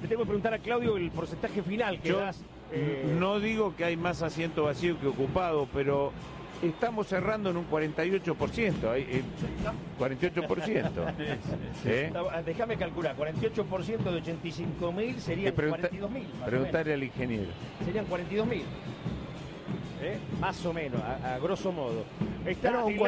Le tengo que preguntar a Claudio el porcentaje final que das. No digo que hay más asiento vacío que ocupado, pero estamos cerrando en un 48%. 48%. Déjame calcular, 48% de 85.000 serían 42.000. Preguntarle al ingeniero. Serían 42.000. Más o menos, a grosso modo. Pero un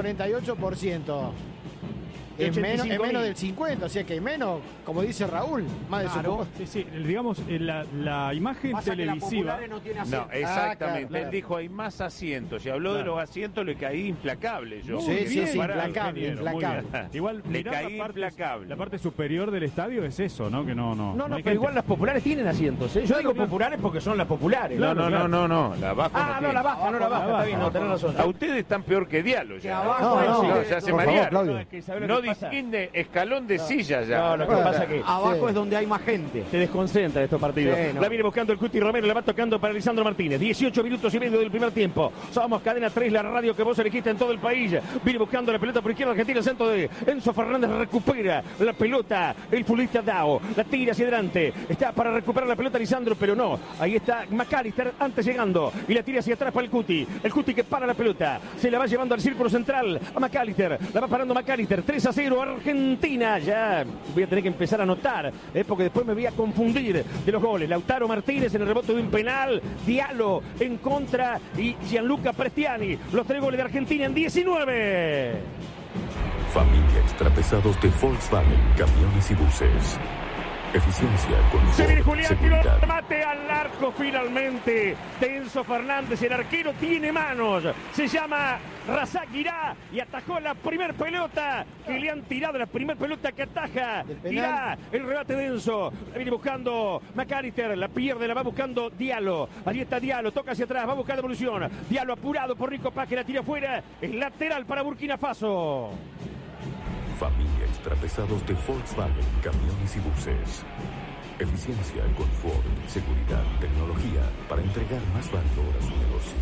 48%. Es menos del 50, o sea que menos, como dice Raúl, más de su... Sí, digamos, la imagen televisiva... No, exactamente. Él dijo, hay más asientos. Y habló de los asientos, le caí implacable yo. Sí, implacable. Igual, le caí implacable. La parte superior del estadio es eso, ¿no? Que no, pero igual las populares tienen asientos, ¿eh? Yo digo populares porque son las populares. No. La baja no la baja. Está bien, tenés razón. A ustedes están peor que Diallo ya. Ya se marearon. No distingue escalón de silla ya. No, lo que pasa es que abajo es donde hay más gente. te desconcentra estos partidos. Sí, no. La viene buscando el Cuti Romero, la va tocando para Lisandro Martínez. 18 minutos y medio del primer tiempo. Somos Cadena 3, la radio que vos elegiste en todo el país. Viene buscando la pelota por izquierda Argentina, el centro de Enzo Fernández, recupera la pelota. El futbolista Dao la tira hacia adelante. Está para recuperar la pelota Lisandro, pero no. Ahí está McAllister antes llegando y la tira hacia atrás para el Cuti. El Cuti que para la pelota. Se la va llevando al círculo central a McAllister. La va parando McAllister. 3-0 Argentina. Ya voy a tener que empezar a anotar, porque después me voy a confundir de los goles. Lautaro Martínez en el rebote de un penal. Diallo en contra y Gianluca Prestiani. Los 3 goles de Argentina en 19. Familia Extrapesados de Volkswagen, camiones y buses. Eficiencia, confort, Se viene Julián, tiró seguridad. el remate al arco finalmente de Enzo Fernández. El arquero tiene manos. Se llama Razak Guirá y atajó la primer pelota que le han tirado, la primer pelota que ataja. Guirá, el rebate de Enzo. La viene buscando McAllister, la pierde, la va buscando Diallo. Allí está Diallo, toca hacia atrás, va a buscar devolución. Diallo apurado por Nico Paz que la tira afuera. Es lateral para Burkina Faso. Familia Extrapesados de Volkswagen, camiones y buses. Eficiencia, confort, seguridad y tecnología para entregar más valor a su negocio.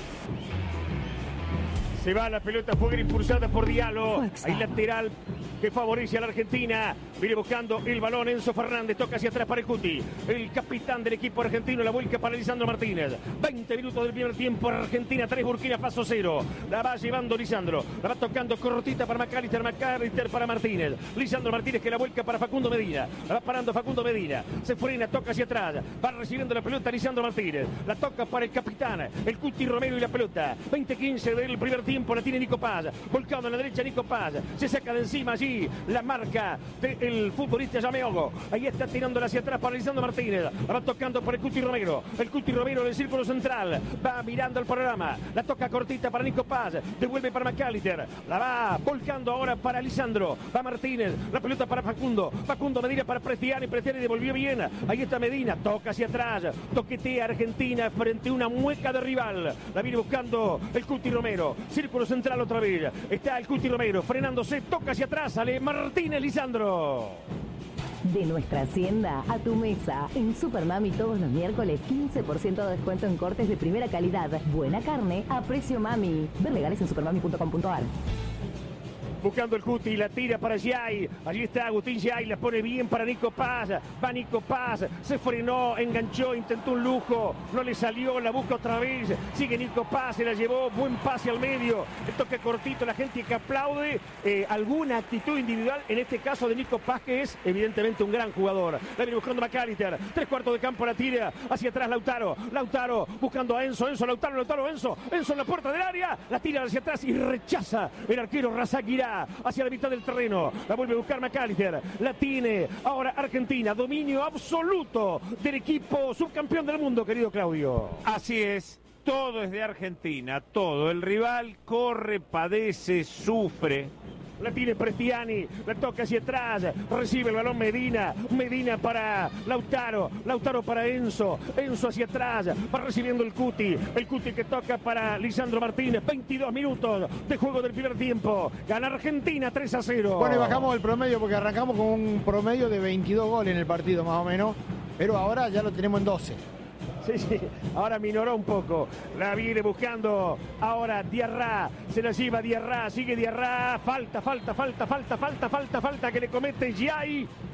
Se va la pelota, fue impulsada por Diallo. Hay lateral que favorece a la Argentina. Viene buscando el balón Enzo Fernández. Toca hacia atrás para el Cuti. El capitán del equipo argentino. La vuelca para Lisandro Martínez. 20 minutos del primer tiempo. Argentina 3, Burkina Faso 0. La va llevando Lisandro. La va tocando cortita para McAllister. McAllister para Martínez. Lisandro Martínez que la vuelca para Facundo Medina. La va parando Facundo Medina. Se frena, toca hacia atrás. Va recibiendo la pelota Lisandro Martínez. La toca para el capitán. El Cuti Romero y la pelota. 20-15 del primer tiempo. La tiene Nico Paz, volcado en la derecha Nico Paz, se saca de encima allí la marca del futbolista Yameogo. Ahí está tirándola hacia atrás para Lisandro Martínez, la va tocando por el Cuti Romero. El Cuti Romero del círculo central va mirando el panorama, la toca cortita para Nico Paz, devuelve para McAllister, la va volcando ahora para Lisandro, va Martínez, la pelota para Facundo Medina para Prestiani devolvió bien. Ahí está Medina, toca hacia atrás, toquetea Argentina frente a una mueca de rival, la viene buscando el Cuti Romero, círculo central otra vez. Está el Cuti Romero frenándose, toca hacia atrás, sale Martínez Lisandro. De nuestra hacienda a tu mesa. En Supermami todos los miércoles 15% de descuento en cortes de primera calidad. Buena carne a precio mami. Ver legales en supermami.com.ar. Buscando el Cuti, la tira para Giai. Allí está Agustín Giai, la pone bien para Nico Paz. Va Nico Paz, se frenó, enganchó, intentó un lujo. No le salió, la busca otra vez. Sigue Nico Paz, se la llevó, buen pase al medio. El toque cortito, la gente que aplaude alguna actitud individual. En este caso de Nico Paz, que es evidentemente un gran jugador. La viene buscando McAllister. 3/4 de campo, la tira hacia atrás Lautaro. Lautaro buscando a Enzo. Lautaro, Enzo en la puerta del área. La tira hacia atrás y rechaza el arquero Razak Guirá. Hacia la mitad del terreno, la vuelve a buscar McAllister, la tiene ahora Argentina, dominio absoluto del equipo subcampeón del mundo, querido Claudio. Así es, todo es de Argentina, todo. El rival corre, padece, sufre. La tiene Prestiani, la toca hacia atrás, recibe el balón Medina para Lautaro para Enzo hacia atrás, va recibiendo el Cuti que toca para Lisandro Martínez. 22 minutos de juego del primer tiempo, gana Argentina 3-0. Bueno, y bajamos el promedio porque arrancamos con un promedio de 22 goles en el partido más o menos, pero ahora ya lo tenemos en 12. Sí, ahora minoró un poco. La viene buscando ahora Diarra. Se la lleva Diarra, sigue Diarra. Falta que le comete Giai.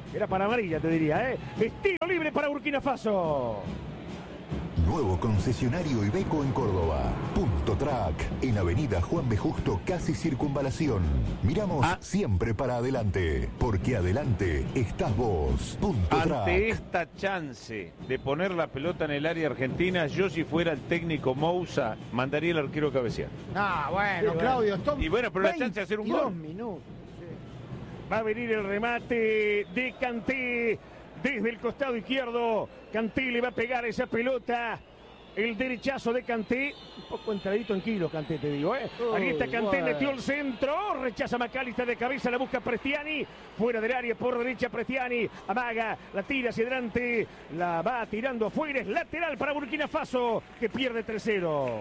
Era para amarilla, te diría, ¿eh? Estilo libre para Burkina Faso. Nuevo concesionario Iveco en Córdoba. Punto Track, en Avenida Juan B. Justo, casi Circunvalación. Miramos siempre para adelante, porque adelante estás vos. Punto Track. Ante esta chance de poner la pelota en el área argentina, yo si fuera el técnico Moussa, mandaría el arquero a cabecear. Bueno, Claudio, y bueno, pero la chance de hacer un gol. Minutos. Va a venir el remate de Kanté desde el costado izquierdo. Kanté le va a pegar esa pelota. El derechazo de Kanté, un poco entradito en kilo Kanté, te digo, ¿eh? Ahí está Kanté, metió el centro, rechaza McAllister de cabeza, la busca Prestiani, fuera del área por derecha Prestiani, amaga, la tira hacia adelante, la va tirando afuera, es lateral para Burkina Faso, que pierde 3-0.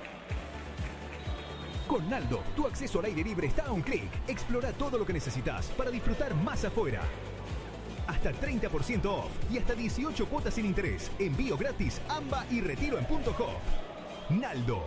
Con Naldo, tu acceso al aire libre está a un clic. Explora todo lo que necesitas para disfrutar más afuera. Hasta 30% off y hasta 18 cuotas sin interés. Envío gratis, AMBA y retiro en .co. Naldo.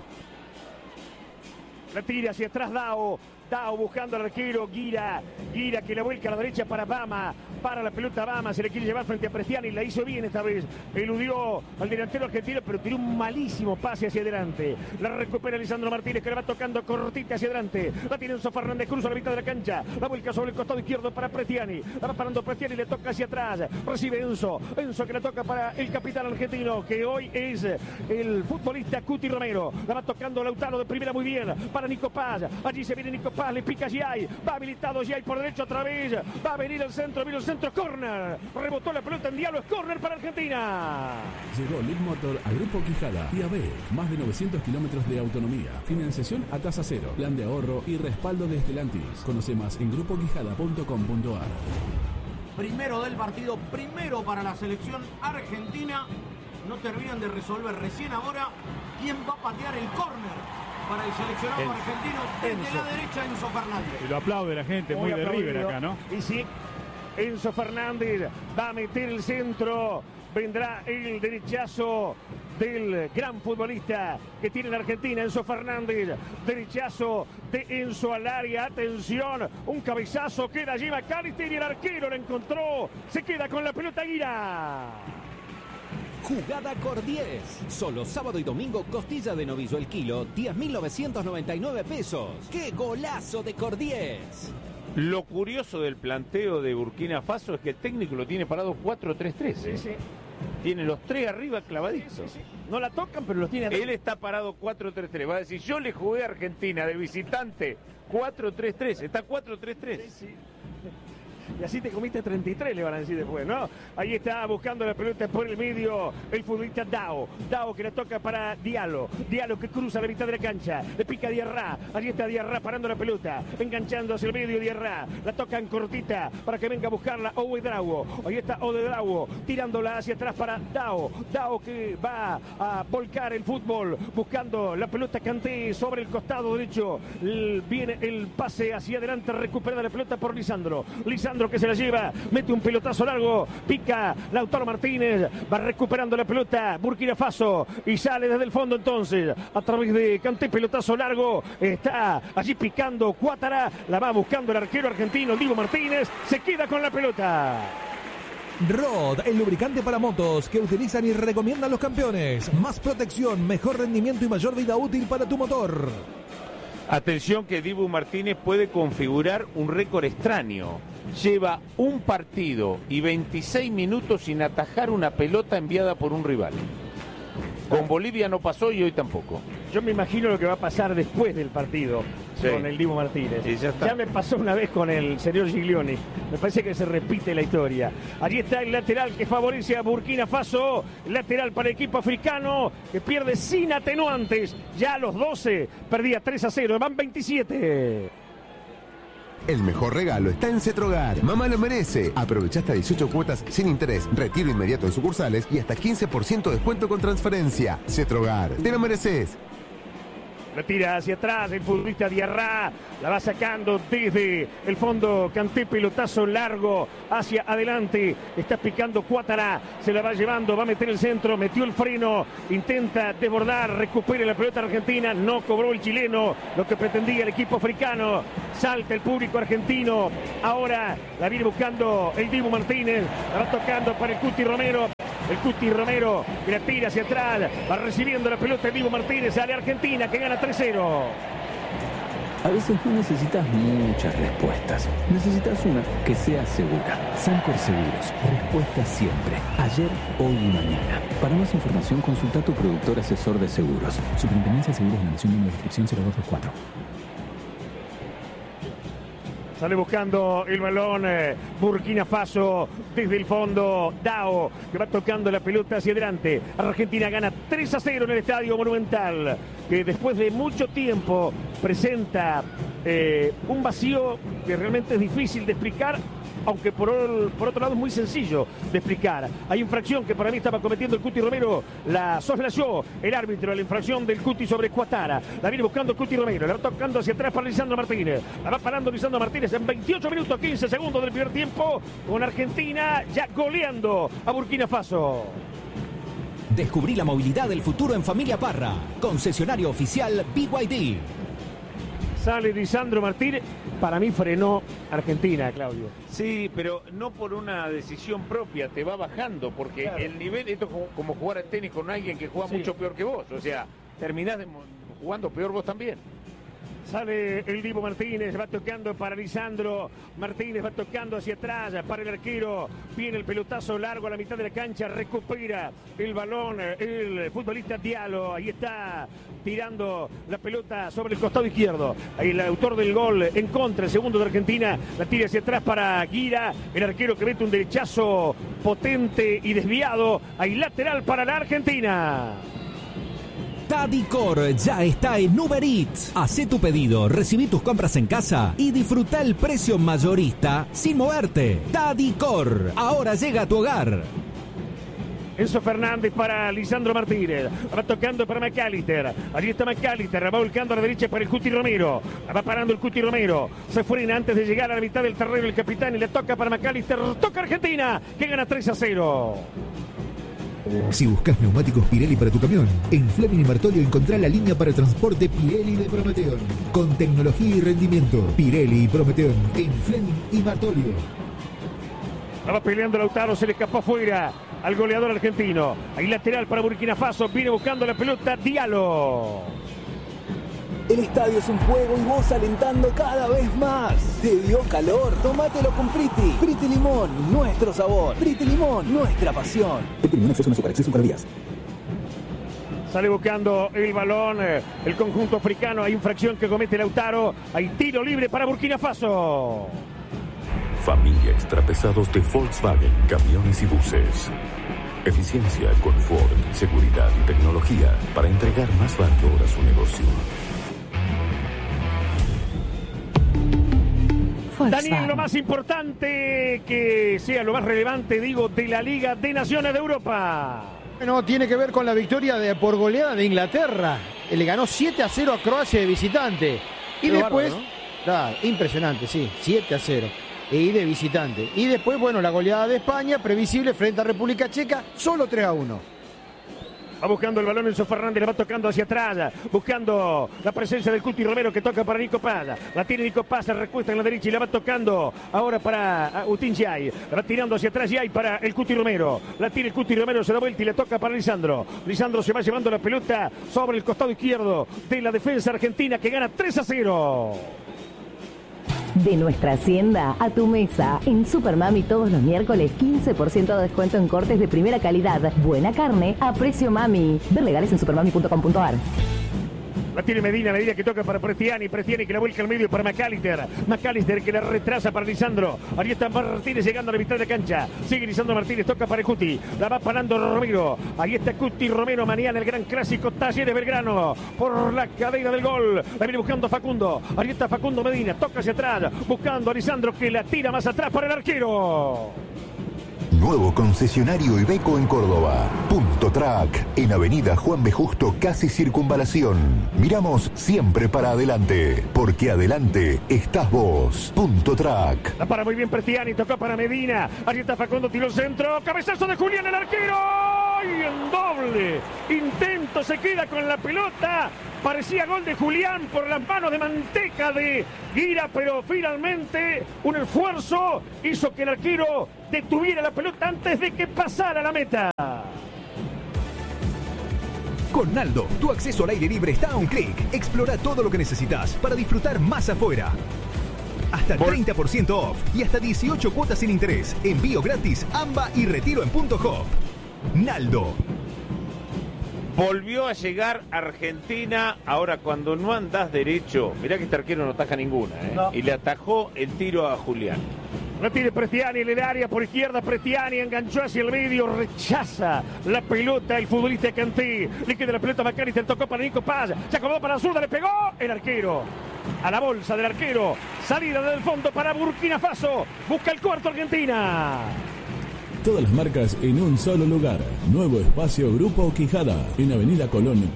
La tira hacia atrás Dao buscando al arquero, Guira que la vuelca a la derecha para Bama, para la pelota Bama, se le quiere llevar frente a Prestiani, la hizo bien esta vez, eludió al delantero argentino, pero tiró un malísimo pase hacia adelante, la recupera Lisandro Martínez, que la va tocando cortita hacia adelante, la tiene Enzo Fernández Cruz a la mitad de la cancha, la vuelca sobre el costado izquierdo para Prestiani, la va parando Prestiani, le toca hacia atrás, recibe Enzo que la toca para el capitán argentino, que hoy es el futbolista Cuti Romero, la va tocando Lautaro de primera muy bien, para Nico Paz, allí se viene Nico Paz, le pica Giai, va habilitado Giai por derecho otra vez, va a venir el centro, córner, rebotó la pelota en Diallo, es córner para Argentina. Llegó Lead Motor a Grupo Quijada y ABEC, más de 900 kilómetros de autonomía, financiación a tasa cero, plan de ahorro y respaldo de Stellantis. Conoce más en grupoquijada.com.ar. Primero del partido, primero para la selección argentina, no terminan de resolver recién ahora quién va a patear el córner para el seleccionado argentino desde la derecha, Enzo Fernández. Y lo aplaude la gente, muy de River acá, ¿no? Y sí, Enzo Fernández va a meter el centro, vendrá el derechazo del gran futbolista que tiene la Argentina, Enzo Fernández, derechazo de Enzo al área, atención, un cabezazo, queda allí McAllister y el arquero lo encontró, se queda con la pelota Guira. Jugada Cor 10. Solo sábado y domingo costilla de novillo el kilo, 10.999 pesos. ¡Qué golazo de Cor 10! Lo curioso del planteo de Burkina Faso es que el técnico lo tiene parado 4-3-3. Sí. Tiene los tres arriba clavaditos. Sí. No la tocan, pero los tiene. Él está parado 4-3-3. Va a decir, yo le jugué a Argentina de visitante 4-3-3. Está 4-3-3. Sí. Y así te comiste 33, le van a decir después, ¿no? Ahí está buscando la pelota por el medio el futbolista Dao que la toca para Diallo que cruza la mitad de la cancha, le pica Diarra, allí está Diarra parando la pelota, enganchando hacia el medio Diarra, la toca en cortita para que venga a buscarla Ouedraogo, ahí está Ouedraogo tirándola hacia atrás para Dao que va a volcar el fútbol, buscando la pelota Kanté sobre el costado derecho, viene el pase hacia adelante, recuperada la pelota por Lisandro que se la lleva, mete un pelotazo largo, pica Lautaro Martínez, va recuperando la pelota Burkina Faso y sale desde el fondo entonces, a través de Kanté, pelotazo largo, está allí picando Cuátara, la va buscando el arquero argentino Dibu Martínez, se queda con la pelota. Rod, el lubricante para motos que utilizan y recomiendan los campeones. Más protección, mejor rendimiento y mayor vida útil para tu motor. Atención que Dibu Martínez puede configurar un récord extraño. Lleva un partido y 26 minutos sin atajar una pelota enviada por un rival. Con Bolivia no pasó y hoy tampoco. Yo me imagino lo que va a pasar después del partido con el Dibu Martínez. Sí, ya me pasó una vez con el señor Giglioni. Me parece que se repite la historia. Allí está el lateral que favorece a Burkina Faso. Lateral para el equipo africano que pierde sin atenuantes. Ya a los 12 perdía 3-0. Van 27. El mejor regalo está en Cetrogar. Mamá lo merece. Aprovecha hasta 18 cuotas sin interés, retiro inmediato en sucursales y hasta 15% de descuento con transferencia. Cetrogar, te lo mereces. La tira hacia atrás el futbolista Diarra. La va sacando desde el fondo. Kanté, pelotazo largo hacia adelante. Está picando Cuátara. Se la va llevando. Va a meter el centro. Metió el freno. Intenta desbordar. Recupera la pelota argentina. No cobró el chileno lo que pretendía el equipo africano. Salta el público argentino. Ahora la viene buscando el Dibu Martínez. La va tocando para el Cuti Romero. El Cuti Romero que la tira hacia atrás. Va recibiendo la pelota el Dibu Martínez. Sale Argentina que gana 3-0. A veces no necesitas muchas respuestas. Necesitas una que sea segura. Sancor Seguros. Respuesta siempre. Ayer, hoy y mañana. Para más información, consulta a tu productor asesor de seguros. Superintendencia de Seguros de la Nación, número de inscripción 0224. Sale buscando el balón Burkina Faso desde el fondo. Dao que va tocando la pelota hacia adelante. Argentina gana 3-0 en el Estadio Monumental, que después de mucho tiempo presenta un vacío que realmente es difícil de explicar, aunque por otro lado es muy sencillo de explicar. Hay infracción que para mí estaba cometiendo el Cuti Romero, la soslayó el árbitro, la infracción del Cuti sobre Cuátara. La viene buscando el Cuti Romero, la va tocando hacia atrás para Lisandro Martínez. La va parando Lisandro Martínez en 28 minutos 15 segundos del primer tiempo, con Argentina ya goleando a Burkina Faso. Descubrí la movilidad del futuro en Familia Parra. Concesionario oficial BYD. Sale Lisandro Martínez. Para mí frenó Argentina, Claudio. Sí, pero no por una decisión propia, te va bajando, porque claro, el nivel, esto es como jugar al tenis con alguien que juega mucho peor que vos, o sea, terminás jugando peor vos también. Sale el Dibu Martínez, va tocando para Lisandro Martínez, va tocando hacia atrás para el arquero. Viene el pelotazo largo a la mitad de la cancha, recupera el balón el futbolista Diallo. Ahí está tirando la pelota sobre el costado izquierdo. Ahí el autor del gol en contra, el segundo de Argentina, la tira hacia atrás para Guira, el arquero que mete un derechazo potente y desviado. Ahí lateral para la Argentina. Tadicor ya está en Uber Eats. Hacé tu pedido, recibí tus compras en casa y disfruta el precio mayorista sin moverte. Tadicor, ahora llega a tu hogar. Enzo Fernández para Lisandro Martínez. Va tocando para McAllister. Allí está McAllister. Va volcando a la derecha para el Cuti Romero. Va parando el Cuti Romero. Se frena antes de llegar a la mitad del terreno el capitán y le toca para McAllister. Toca Argentina, que gana 3-0. Si buscas neumáticos Pirelli para tu camión, en Fleming y Martolio encontrá la línea para transporte Pirelli de Prometeon. Con tecnología y rendimiento, Pirelli y Prometeon en Fleming y Martolio. Estaba peleando Lautaro, se le escapó afuera al goleador argentino. Ahí lateral para Burkina Faso, viene buscando la pelota Diallo. El estadio es un juego y vos alentando cada vez más. ¿Te dio calor? Tómatelo con Priti. Priti Limón, nuestro sabor. Priti Limón, nuestra pasión. Priti Limón, acceso a una superacceso en calorías. Sale buscando el balón el conjunto africano. Hay infracción que comete Lautaro. Hay tiro libre para Burkina Faso. Familia Extrapesados de Volkswagen, camiones y buses. Eficiencia, confort, seguridad y tecnología para entregar más valor a su negocio. Daniel, lo más importante, que sea lo más relevante, digo, de la Liga de Naciones de Europa. Bueno, tiene que ver con la victoria por goleada de Inglaterra. Le ganó 7-0 a Croacia de visitante. Y después, bárbaro, ¿no? Impresionante, sí, 7-0. Y de visitante. Y después, bueno, la goleada de España, previsible frente a República Checa, solo 3-1. Va buscando el balón Enzo Fernández, le va tocando hacia atrás, buscando la presencia del Cuti Romero que toca para Nico Paz. La tiene Nico Paz, se recuesta en la derecha y la va tocando ahora para Utín Yay. La va tirando hacia atrás Yay para el Cuti Romero. La tiene el Cuti Romero, se da vuelta y le toca para Lisandro. Lisandro se va llevando la pelota sobre el costado izquierdo de la defensa argentina que gana 3-0. De nuestra hacienda a tu mesa. En Supermami todos los miércoles 15% de descuento en cortes de primera calidad. Buena carne a precio mami. Ver legales en supermami.com.ar. La tiene Medina que toca para Prestiani que la vuelca al medio para McAllister que la retrasa para Lisandro. Ahí está Martínez llegando a la mitad de la cancha. Sigue Lisandro Martínez, toca para el Cuti. La va parando Romero. Ahí está Cuti Romero, mañana el gran clásico Talleres Belgrano. Por la cadena del gol. La viene buscando Facundo. Ahí está Facundo Medina, toca hacia atrás. Buscando a Lisandro que la tira más atrás para el arquero. Nuevo concesionario Iveco en Córdoba. Punto Track, en Avenida Juan B. Justo, casi Circunvalación. Miramos siempre para adelante, porque adelante estás vos. Punto Track. La para muy bien Prestiani, tocó para Medina. Allí está Facundo, tiró el centro. Cabezazo de Julián, el arquero. Y en doble intento se queda con la pelota. Parecía gol de Julián por las manos de manteca de Guira, pero finalmente un esfuerzo hizo que el arquero detuviera la pelota antes de que pasara la meta. Con Naldo, tu acceso al aire libre está a un clic. Explora todo lo que necesitas para disfrutar más afuera. Hasta 30% off y hasta 18 cuotas sin interés. Envío gratis, AMBA y retiro en Punto Hop. Naldo. Volvió a llegar Argentina, ahora cuando no andás derecho, mirá que este arquero no ataja ninguna, No. y le atajó el tiro a Julián. Retiene Prestiani en el área por izquierda. Prestiani enganchó hacia el medio. Rechaza la pelota el futbolista Kanté. Le queda la pelota a McAllister. Tocó para Nico Paz. Se acomodó para la zurda. Le pegó el arquero. A la bolsa del arquero. Salida del fondo para Burkina Faso. Busca el cuarto Argentina. Todas las marcas en un solo lugar. Nuevo espacio Grupo Quijada. En Avenida Colón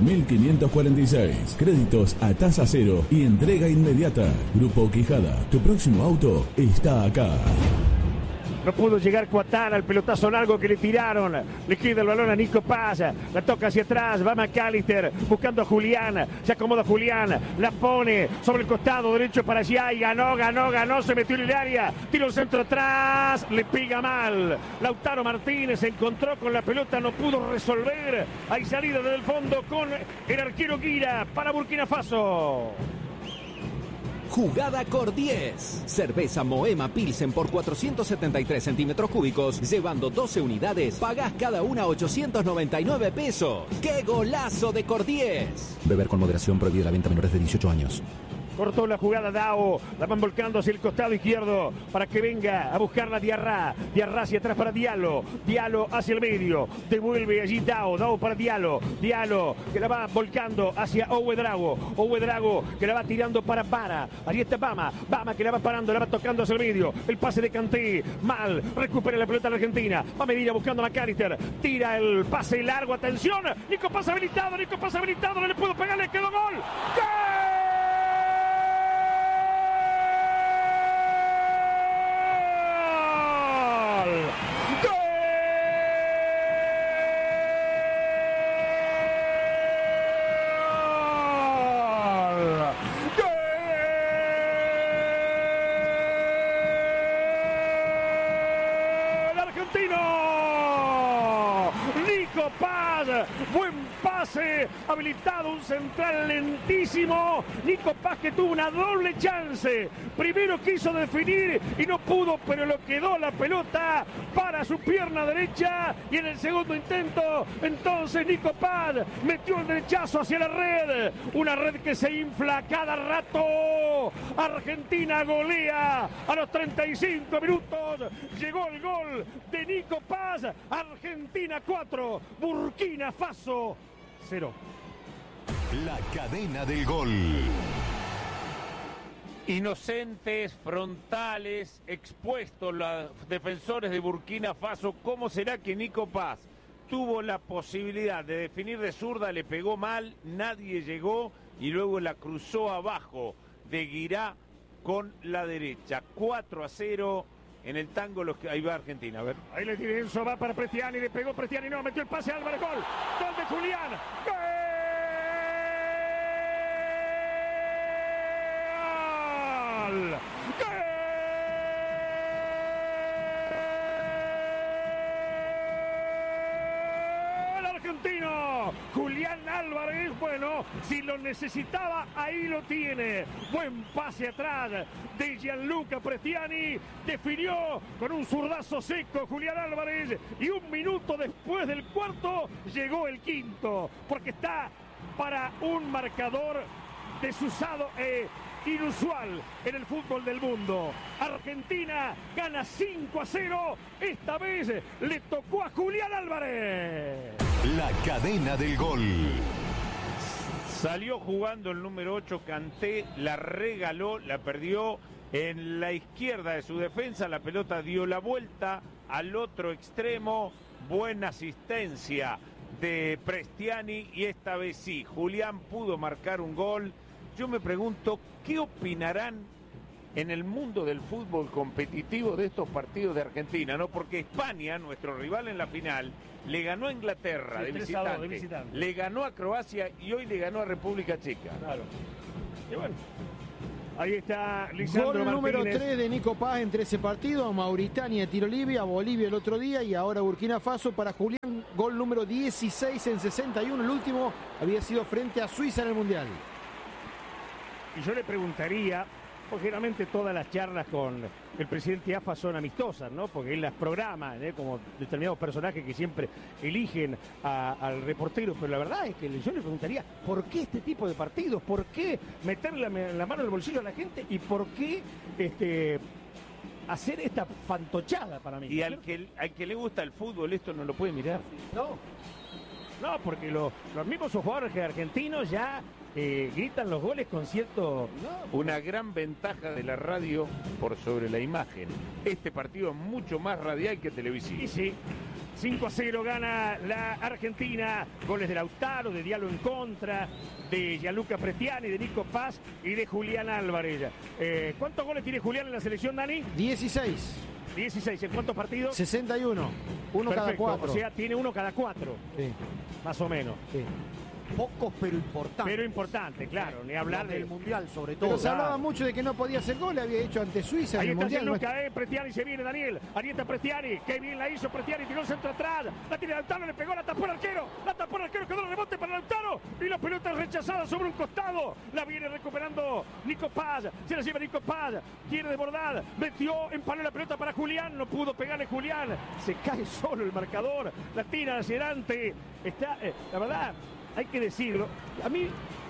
4546. Créditos a tasa cero y entrega inmediata. Grupo Quijada. Tu próximo auto está acá. No pudo llegar Cuatán al pelotazo largo que le tiraron. Le queda el balón a Nico Paz. La toca hacia atrás. Va McAllister buscando a Julián. Se acomoda Julián. La pone sobre el costado derecho para allá. Y ganó. Se metió en el área. Tiro el centro atrás. Le pega mal. Lautaro Martínez se encontró con la pelota. No pudo resolver. Hay salida del fondo con el arquero Guira para Burkina Faso. Jugada Cor 10. Cerveza Moema Pilsen por 473 centímetros cúbicos, llevando 12 unidades, pagás cada una 899 pesos. ¡Qué golazo de Cor 10! Beber con moderación, prohibida la venta a menores de 18 años. Cortó la jugada Dao, la van volcando hacia el costado izquierdo para que venga a buscarla Diarra. Diarra hacia atrás para Diallo. Diallo hacia el medio. Devuelve allí Dao. Dao para Diallo. Diallo que la va volcando hacia Ouedraogo. Ouedraogo que la va tirando para Vara. Allí está Bama. Bama que la va parando, la va tocando hacia el medio. El pase de Kanté. Mal. Recupera la pelota la Argentina. Va Medina buscando a McAllister. Tira el pase largo. Atención. Nico pasa habilitado. No le pudo pegar. Le quedó gol. ¡Gol! Nico Paz, buen pase, habilitado un central lentísimo. Nico Paz que tuvo una doble chance. Primero quiso definir y no pudo, pero lo quedó la pelota para su pierna derecha. Y en el segundo intento, entonces Nico Paz metió el derechazo hacia la red. Una red que se infla cada rato. Argentina golea a los 35 minutos. Llegó el gol de Nico Paz. Argentina 4, Burkina Faso 0. La cadena del gol. Inocentes, frontales, expuestos los defensores de Burkina Faso. ¿Cómo será que Nico Paz tuvo la posibilidad de definir de zurda, le pegó mal, nadie llegó y luego la cruzó abajo de Guirá con la derecha? 4-0 en el tango. Ahí va Argentina, a ver. Ahí le tiene Enzo, va para Prestiani, le pegó Prestiani, no, metió el pase a Álvarez, gol. Gol de Julián. ¡Gol! Argentino, Julián Álvarez, bueno, si lo necesitaba, ahí lo tiene. Buen pase atrás de Gianluca Prestiani, definió con un zurdazo seco Julián Álvarez y un minuto después del cuarto llegó el quinto, porque está para un marcador desusado e inusual en el fútbol del mundo. Argentina gana 5-0, esta vez le tocó a Julián Álvarez. La cadena del gol. Salió jugando el número 8 Kanté, la regaló, la perdió en la izquierda de su defensa, la pelota dio la vuelta al otro extremo, buena asistencia de Prestiani y esta vez sí, Julián pudo marcar un gol. Yo me pregunto, ¿qué opinarán en el mundo del fútbol competitivo de estos partidos de Argentina? ¿No? Porque España, nuestro rival en la final, le ganó a Inglaterra de visitante, le ganó a Croacia y hoy le ganó a República Checa. Claro. Y bueno, ahí está Lisandro Gol número Martínez. 3 de Nico Paz en 13 partidos, Mauritania, tiro libre, a Bolivia el otro día y ahora Burkina Faso para Julián. Gol número 16 en 61, el último había sido frente a Suiza en el Mundial. Y yo le preguntaría, porque generalmente todas las charlas con el presidente AFA son amistosas, ¿no? Porque él las programa, como determinados personajes que siempre eligen al reportero, pero la verdad es que yo le preguntaría, ¿por qué este tipo de partidos? ¿Por qué meterle la mano en el bolsillo a la gente? ¿Y por qué hacer esta fantochada para mí? Y al que le gusta el fútbol esto no lo puede mirar. No, porque los mismos jugadores argentinos ya gritan los goles con cierto... Una gran ventaja de la radio por sobre la imagen. Este partido es mucho más radial que televisivo. Y sí, 5-0 gana la Argentina. Goles de Lautaro, de Diallo en contra, de Gianluca Prestiani, de Nico Paz y de Julián Álvarez. ¿Cuántos goles tiene Julián en la selección, Dani? 16. 16, ¿en cuántos partidos? 61, uno cada 4. O sea, tiene uno cada 4. Sí. Más o menos. Sí. Pocos pero importantes. Pero importante, claro, ni hablar del Mundial sobre todo. Pero se hablaba mucho de que no podía hacer gol, había hecho ante Suiza ahí en el está Mundial. Gianluca, Prestiani se viene, Daniel. Ahí está Prestiani, qué bien la hizo Prestiani, tiró el centro atrás. La tiene Lautaro, le pegó, la tapó el arquero, quedó el rebote para Lautaro. Y la pelota rechazada sobre un costado. La viene recuperando Nico Paz, se la lleva Nico Paz, quiere desbordar, metió, empaló la pelota para Julián, no pudo pegarle Julián. Se cae solo el marcador, la tira hacia adelante. Está, la verdad, hay que decirlo, a mí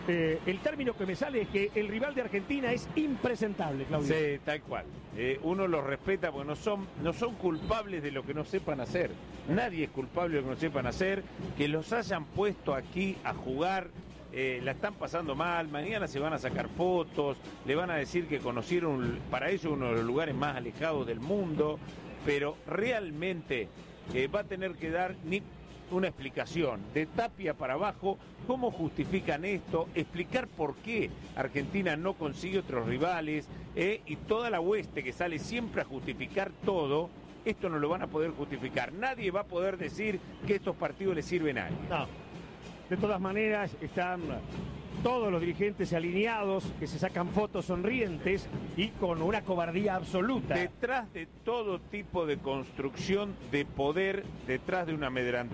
el término que me sale es que el rival de Argentina es impresentable, Claudio. Sí, tal cual. Uno los respeta porque no son culpables de lo que no sepan hacer. Nadie es culpable de lo que no sepan hacer. Que los hayan puesto aquí a jugar, la están pasando mal, mañana se van a sacar fotos, le van a decir que conocieron para ellos uno de los lugares más alejados del mundo, pero realmente va a tener que dar una explicación de Tapia para abajo, cómo justifican esto, explicar por qué Argentina no consigue otros rivales, y toda la hueste que sale siempre a justificar todo, esto no lo van a poder justificar. Nadie va a poder decir que estos partidos les sirven a alguien. No. De todas maneras, están todos los dirigentes alineados, que se sacan fotos sonrientes y con una cobardía absoluta. Detrás de todo tipo de construcción de poder, detrás de un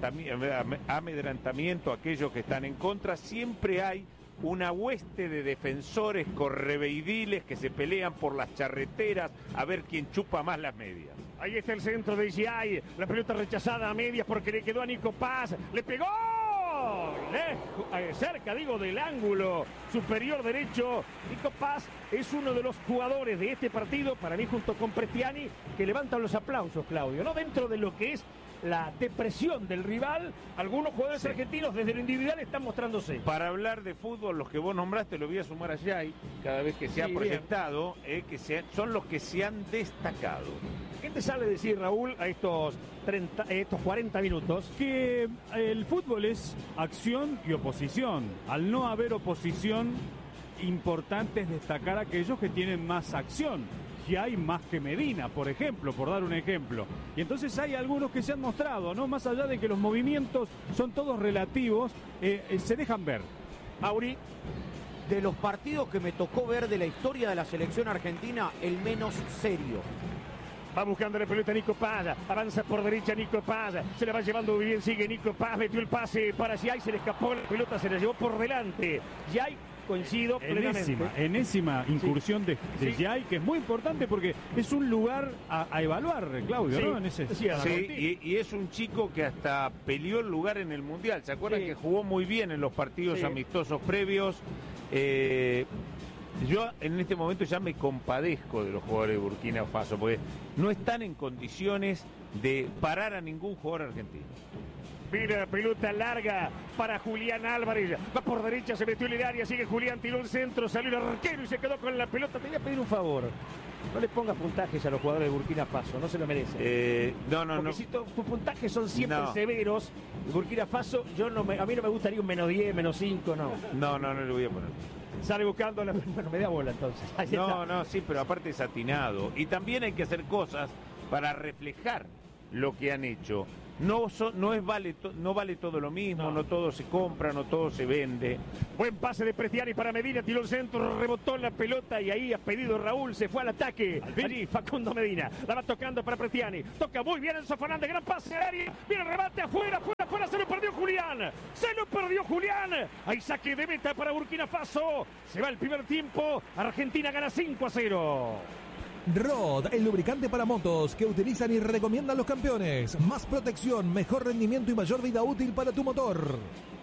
amedrentamiento a aquellos que están en contra, siempre hay una hueste de defensores correveidiles que se pelean por las charreteras a ver quién chupa más las medias. Ahí está el centro de Giai, la pelota rechazada a medias porque le quedó a Nico Paz, le pegó cerca del ángulo superior derecho. Nico Paz es uno de los jugadores de este partido, para mí junto con Prestiani, que levantan los aplausos, Claudio, ¿no? Dentro de lo que es la depresión del rival, algunos jugadores argentinos desde lo individual están mostrándose. Para hablar de fútbol, los que vos nombraste, lo voy a sumar a Giai, cada vez que se ha proyectado, son los que se han destacado. ¿Qué te sale decir, Raúl, a estos 40 minutos? Que el fútbol es acción y oposición. Al no haber oposición, importante es destacar a aquellos que tienen más acción. Hay más que Medina, por ejemplo, por dar un ejemplo. Y entonces hay algunos que se han mostrado, ¿no? Más allá de que los movimientos son todos relativos, se dejan ver. Mauri, de los partidos que me tocó ver de la historia de la selección argentina, el menos serio. Va buscando la pelota Nico Paz, avanza por derecha Nico Paz, se la va llevando muy bien, sigue Nico Paz, metió el pase para Giai, se le escapó la pelota, se la llevó por delante. Giai, coincido plenamente. Enésima incursión de Giai, que es muy importante porque es un lugar a evaluar, Claudio, ¿no? Y es un chico que hasta peleó el lugar en el Mundial. ¿Se acuerdan que jugó muy bien en los partidos amistosos previos? Yo en este momento ya me compadezco de los jugadores de Burkina Faso, porque no están en condiciones de parar a ningún jugador argentino. Mira, pelota larga para Julián Álvarez. Va por derecha, se metió en el área, sigue Julián, tiró el centro, salió el arquero y se quedó con la pelota. Te voy a pedir un favor. No le pongas puntajes a los jugadores de Burkina Faso, no se lo merecen. No. Si tus puntajes son siempre severos, Burkina Faso, a mí no me gustaría un -10, -5, no. No le voy a poner. Sale buscando la... Bueno, me da bola entonces. Sí, pero aparte es atinado. Y también hay que hacer cosas para reflejar lo que han hecho. No vale todo lo mismo, no todo se compra, no todo se vende. Buen pase de Prestiani para Medina, tiró el centro, rebotó la pelota y ahí ha pedido Raúl, se fue al ataque. Allí Facundo Medina, la va tocando para Prestiani, toca muy bien Enzo Fernández, gran pase aéreo, viene el rebate afuera, se lo perdió Julián. Hay saque de meta para Burkina Faso, se va el primer tiempo, Argentina gana 5-0. Rod, el lubricante para motos que utilizan y recomiendan los campeones. Más protección, mejor rendimiento y mayor vida útil para tu motor.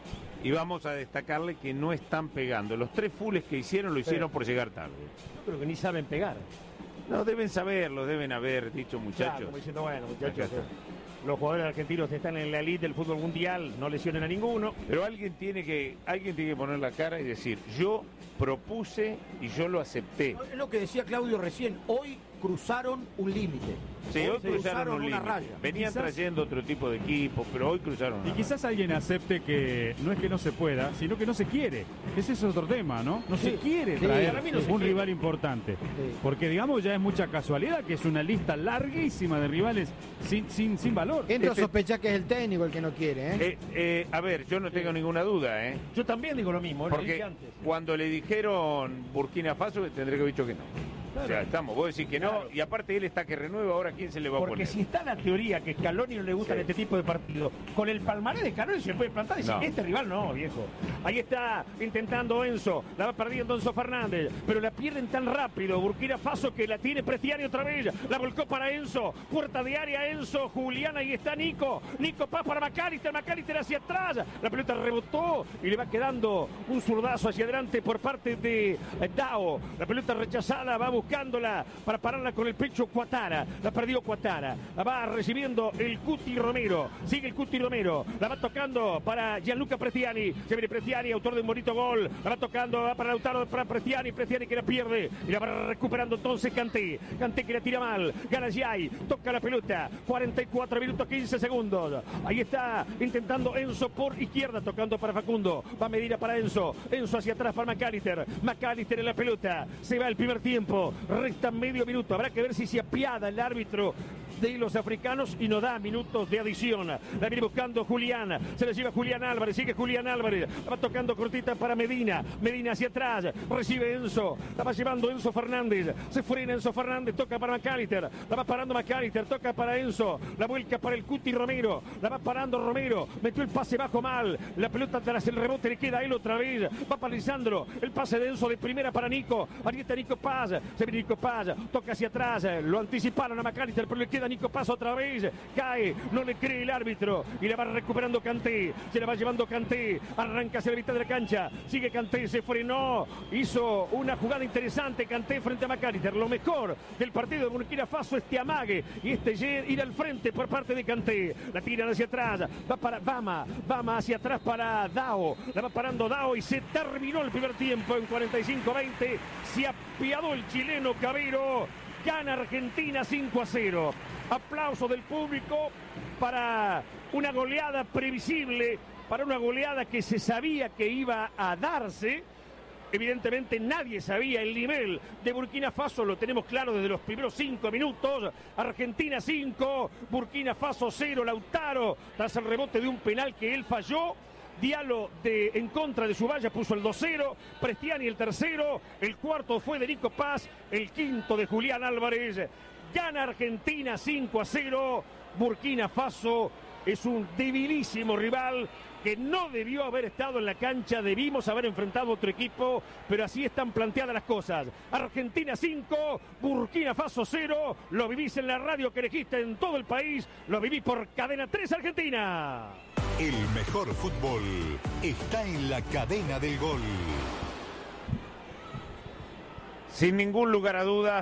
Y vamos a destacarle que no están pegando. Los 3 fulls que hicieron lo hicieron por llegar tarde. Yo creo que ni saben pegar. No, deben saberlo, deben haber dicho, muchachos. Claro, como diciendo, bueno, muchachos, los jugadores argentinos están en la elite del fútbol mundial, no lesionen a ninguno. Pero alguien tiene que poner la cara y decir, yo propuse y yo lo acepté. Es lo que decía Claudio recién, hoy cruzaron un límite. Sí, hoy cruzaron un límite. Venían trayendo otro tipo de equipo, pero hoy cruzaron una raya. Y quizás alguien acepte que no es que no se pueda, sino que no se quiere. Ese es otro tema, ¿no? No se quiere traer un rival importante. Porque, digamos, ya es mucha casualidad que es una lista larguísima de rivales sin valor. Entro a sospechar que es el técnico el que no quiere, a ver, yo no tengo ninguna duda, Yo también digo lo mismo, porque cuando le dijeron Burkina Faso, tendré que haber dicho que no. Claro. O sea, estamos, vos decís que no, y aparte él está que renueva, ahora ¿quién se le va a poner? Porque si está la teoría que Scaloni no le gustan este tipo de partidos, con el palmarés de Scaloni se puede plantar y decir, este rival no, viejo. Ahí está intentando Enzo, la va perdiendo Enzo Fernández, pero la pierden tan rápido Burkina Faso que la tiene Prestiani otra vez, la volcó para Enzo, puerta de área Enzo, Julián, ahí está Nico Paz para Macalister hacia atrás, la pelota rebotó y le va quedando un zurdazo hacia adelante por parte de Dao, la pelota rechazada, va buscándola para pararla con el pecho Cuatara, la perdió Cuatara, la va recibiendo el Cuti Romero, sigue el Cuti Romero, la va tocando para Gianluca Prestiani, se viene Prestiani, autor de un bonito gol, la va tocando, va para Lautaro, para Prestiani que la pierde y la va recuperando entonces Kanté que la tira mal, gana Giai, toca la pelota, 44 minutos 15 segundos, ahí está intentando Enzo por izquierda, tocando para Facundo, va Medina para Enzo hacia atrás para Macalister en la pelota, se va el primer tiempo, resta medio minuto, habrá que ver si se apiada el árbitro de los africanos y no da minutos de adición. La viene buscando Julián, se la lleva Julián Álvarez, sigue Julián Álvarez, la va tocando cortita para Medina hacia atrás, recibe Enzo, la va llevando Enzo Fernández, se frena Enzo Fernández, toca para Macalister, la va parando Macalister, toca para Enzo, la vuelca para el Cuti Romero, la va parando Romero, metió el pase bajo mal, la pelota tras el rebote le queda a él otra vez, va para Lisandro, el pase de Enzo de primera para Nico, ahí está Nico Paz, se viene Nico Paz, toca hacia atrás, lo anticiparon a Macalister, pero le queda Nico Paz otra vez, cae, no le cree el árbitro y la va recuperando Kanté, se la va llevando Kanté, arranca hacia la mitad de la cancha, sigue Kanté, se frenó, hizo una jugada interesante Kanté frente a Macalister, lo mejor del partido de Burkina Faso, este amague y este ir al frente por parte de Kanté, la tiran hacia atrás, va para Bama hacia atrás para Dao, la va parando Dao y se terminó el primer tiempo en 45-20, se apiadó el chileno Cabero, gana Argentina 5-0. Aplauso del público para una goleada previsible, para una goleada que se sabía que iba a darse. Evidentemente nadie sabía el nivel de Burkina Faso, lo tenemos claro desde los primeros 5 minutos. Argentina 5, Burkina Faso 0, Lautaro, tras el rebote de un penal que él falló. Diallo en contra de su valla puso el 2-0, Prestiani el tercero, el cuarto fue de Nico Paz, el quinto de Julián Álvarez. Gana Argentina 5-0, Burkina Faso es un debilísimo rival que no debió haber estado en la cancha, debimos haber enfrentado a otro equipo, pero así están planteadas las cosas. Argentina 5, Burkina Faso 0, lo vivís en la radio que elegiste en todo el país, lo viví por Cadena 3 Argentina. El mejor fútbol está en la cadena del gol. Sin ningún lugar a dudas,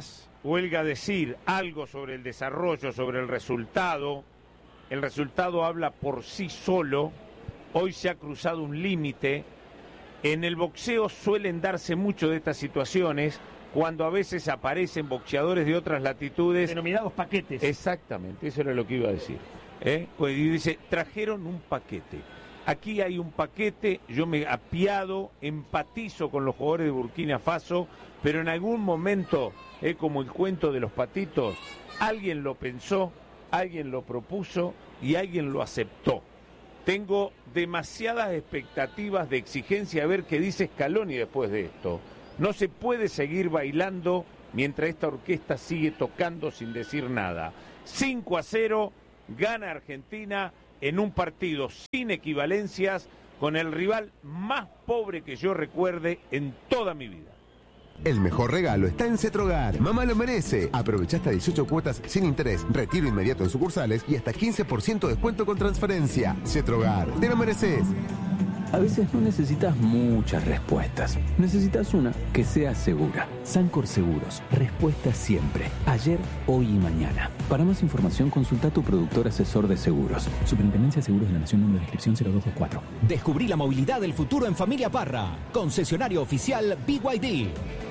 huelga decir algo sobre el desarrollo, sobre el resultado habla por sí solo. Hoy se ha cruzado un límite. En el boxeo suelen darse mucho de estas situaciones cuando a veces aparecen boxeadores de otras latitudes. Denominados paquetes. Exactamente, eso era lo que iba a decir. Pues dice, trajeron un paquete. Aquí hay un paquete, yo me apiado, empatizo con los jugadores de Burkina Faso, pero en algún momento, como el cuento de los patitos, alguien lo pensó, alguien lo propuso y alguien lo aceptó. Tengo demasiadas expectativas de exigencia a ver qué dice Scaloni después de esto. No se puede seguir bailando mientras esta orquesta sigue tocando sin decir nada. 5-0, gana Argentina en un partido sin equivalencias con el rival más pobre que yo recuerde en toda mi vida. El mejor regalo está en Cetrogar. Mamá lo merece. Aprovecha hasta 18 cuotas sin interés, retiro inmediato en sucursales y hasta 15% de descuento con transferencia. Cetrogar, te lo mereces. A veces no necesitas muchas respuestas. Necesitas una que sea segura. Sancor Seguros. Respuesta siempre. Ayer, hoy y mañana. Para más información, consulta a tu productor asesor de seguros. Superintendencia de Seguros de la Nación, número de inscripción 0224. Descubrí la movilidad del futuro en Familia Parra. Concesionario oficial BYD.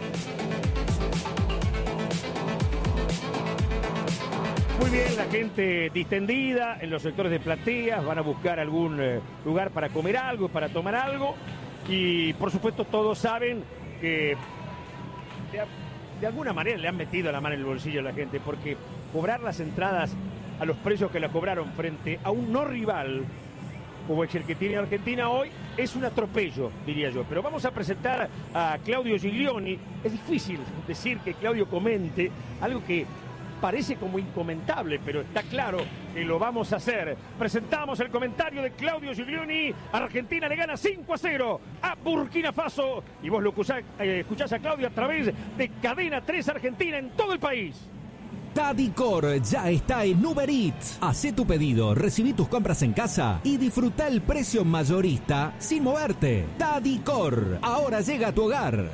Muy bien, la gente distendida en los sectores de plateas, van a buscar algún lugar para comer algo, para tomar algo, y por supuesto todos saben que de alguna manera le han metido la mano en el bolsillo a la gente, porque cobrar las entradas a los precios que la cobraron frente a un no rival como es el que tiene Argentina hoy, es un atropello, diría yo. Pero vamos a presentar a Claudio Giglioni. Es difícil decir que Claudio comente algo que parece como incomentable, pero está claro que lo vamos a hacer. Presentamos el comentario de Claudio Giglioni. Argentina le gana 5-0 a Burkina Faso. Y vos lo escuchás a Claudio a través de Cadena 3 Argentina en todo el país. Tadicor ya está en Uber Eats. Hacé tu pedido, recibí tus compras en casa y disfruta el precio mayorista sin moverte. Tadicor, ahora llega a tu hogar.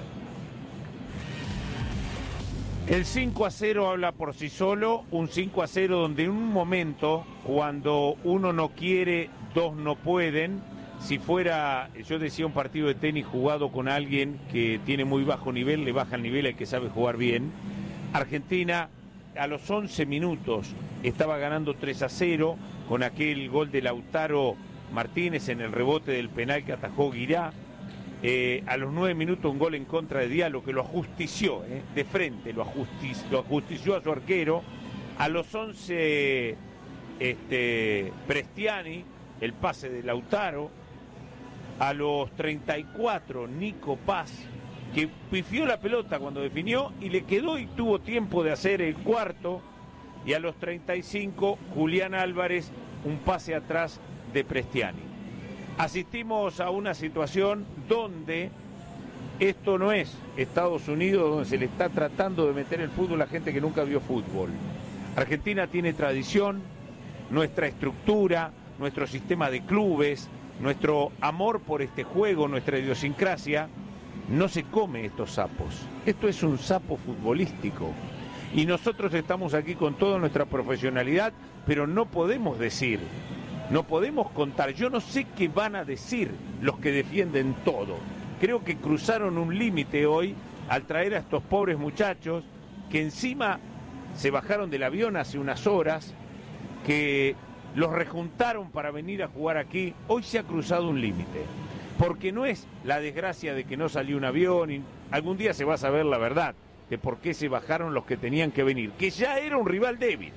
El 5-0 habla por sí solo, un 5-0 donde en un momento, cuando uno no quiere, dos no pueden. Si fuera, yo decía, un partido de tenis jugado con alguien que tiene muy bajo nivel, le baja el nivel al que sabe jugar bien. Argentina a los 11 minutos estaba ganando 3-0 con aquel gol de Lautaro Martínez en el rebote del penal que atajó Guirá. A los 9 minutos un gol en contra de Diallo que lo ajustició, de frente, lo ajustició a su arquero. A los 11 Prestiani, el pase de Lautaro. A los 34 Nico Paz, que pifió la pelota cuando definió y le quedó y tuvo tiempo de hacer el cuarto. Y a los 35 Julián Álvarez, un pase atrás de Prestiani. Asistimos a una situación donde esto no es Estados Unidos, donde se le está tratando de meter el fútbol a gente que nunca vio fútbol. Argentina tiene tradición, nuestra estructura, nuestro sistema de clubes, nuestro amor por este juego, nuestra idiosincrasia. No se come estos sapos. Esto es un sapo futbolístico. Y nosotros estamos aquí con toda nuestra profesionalidad, pero no podemos decir, no podemos contar. Yo no sé qué van a decir los que defienden todo. Creo que cruzaron un límite hoy al traer a estos pobres muchachos que encima se bajaron del avión hace unas horas, que los rejuntaron para venir a jugar aquí. Hoy se ha cruzado un límite. Porque no es la desgracia de que no salió un avión, y algún día se va a saber la verdad de por qué se bajaron los que tenían que venir, que ya era un rival débil,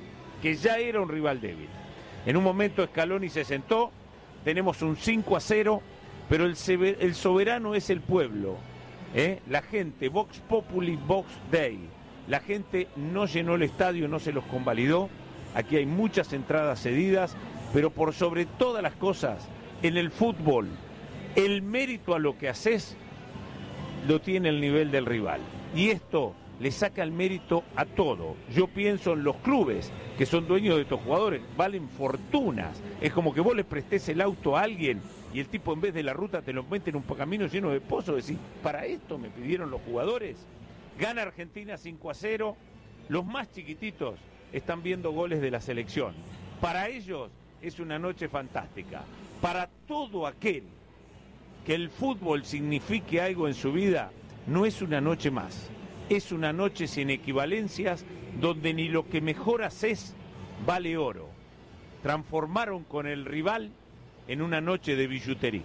En un momento Scaloni se sentó, tenemos un 5-0, pero el soberano es el pueblo, la gente, Vox Populi, Vox Dei. La gente no llenó el estadio, no se los convalidó, aquí hay muchas entradas cedidas, pero por sobre todas las cosas, en el fútbol, el mérito a lo que haces lo tiene el nivel del rival. Y esto le saca el mérito a todo. Yo pienso en los clubes que son dueños de estos jugadores, valen fortunas. Es como que vos le prestés el auto a alguien y el tipo en vez de la ruta te lo mete en un camino lleno de pozos. Decís, ¿para esto me pidieron los jugadores? Gana Argentina 5-0. Los más chiquititos están viendo goles de la selección. Para ellos es una noche fantástica. Para todo aquel que el fútbol signifique algo en su vida, no es una noche más. Es una noche sin equivalencias, donde ni lo que mejor haces vale oro. Transformaron con el rival en una noche de billutería.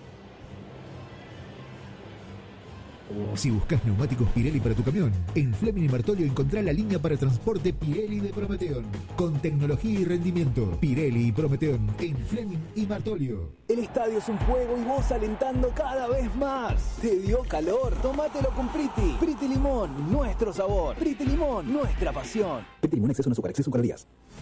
Si buscas neumáticos Pirelli para tu camión, en Fleming y Martolio encontrá la línea para transporte Pirelli de Prometeon. Con tecnología y rendimiento, Pirelli y Prometeon en Fleming y Martolio. El estadio es un juego y vos alentando cada vez más. ¿Te dio calor? Tómatelo con Priti. Priti Limón, nuestro sabor. Priti Limón, nuestra pasión. Priti Limón, exceso en azúcar, exceso en calorías.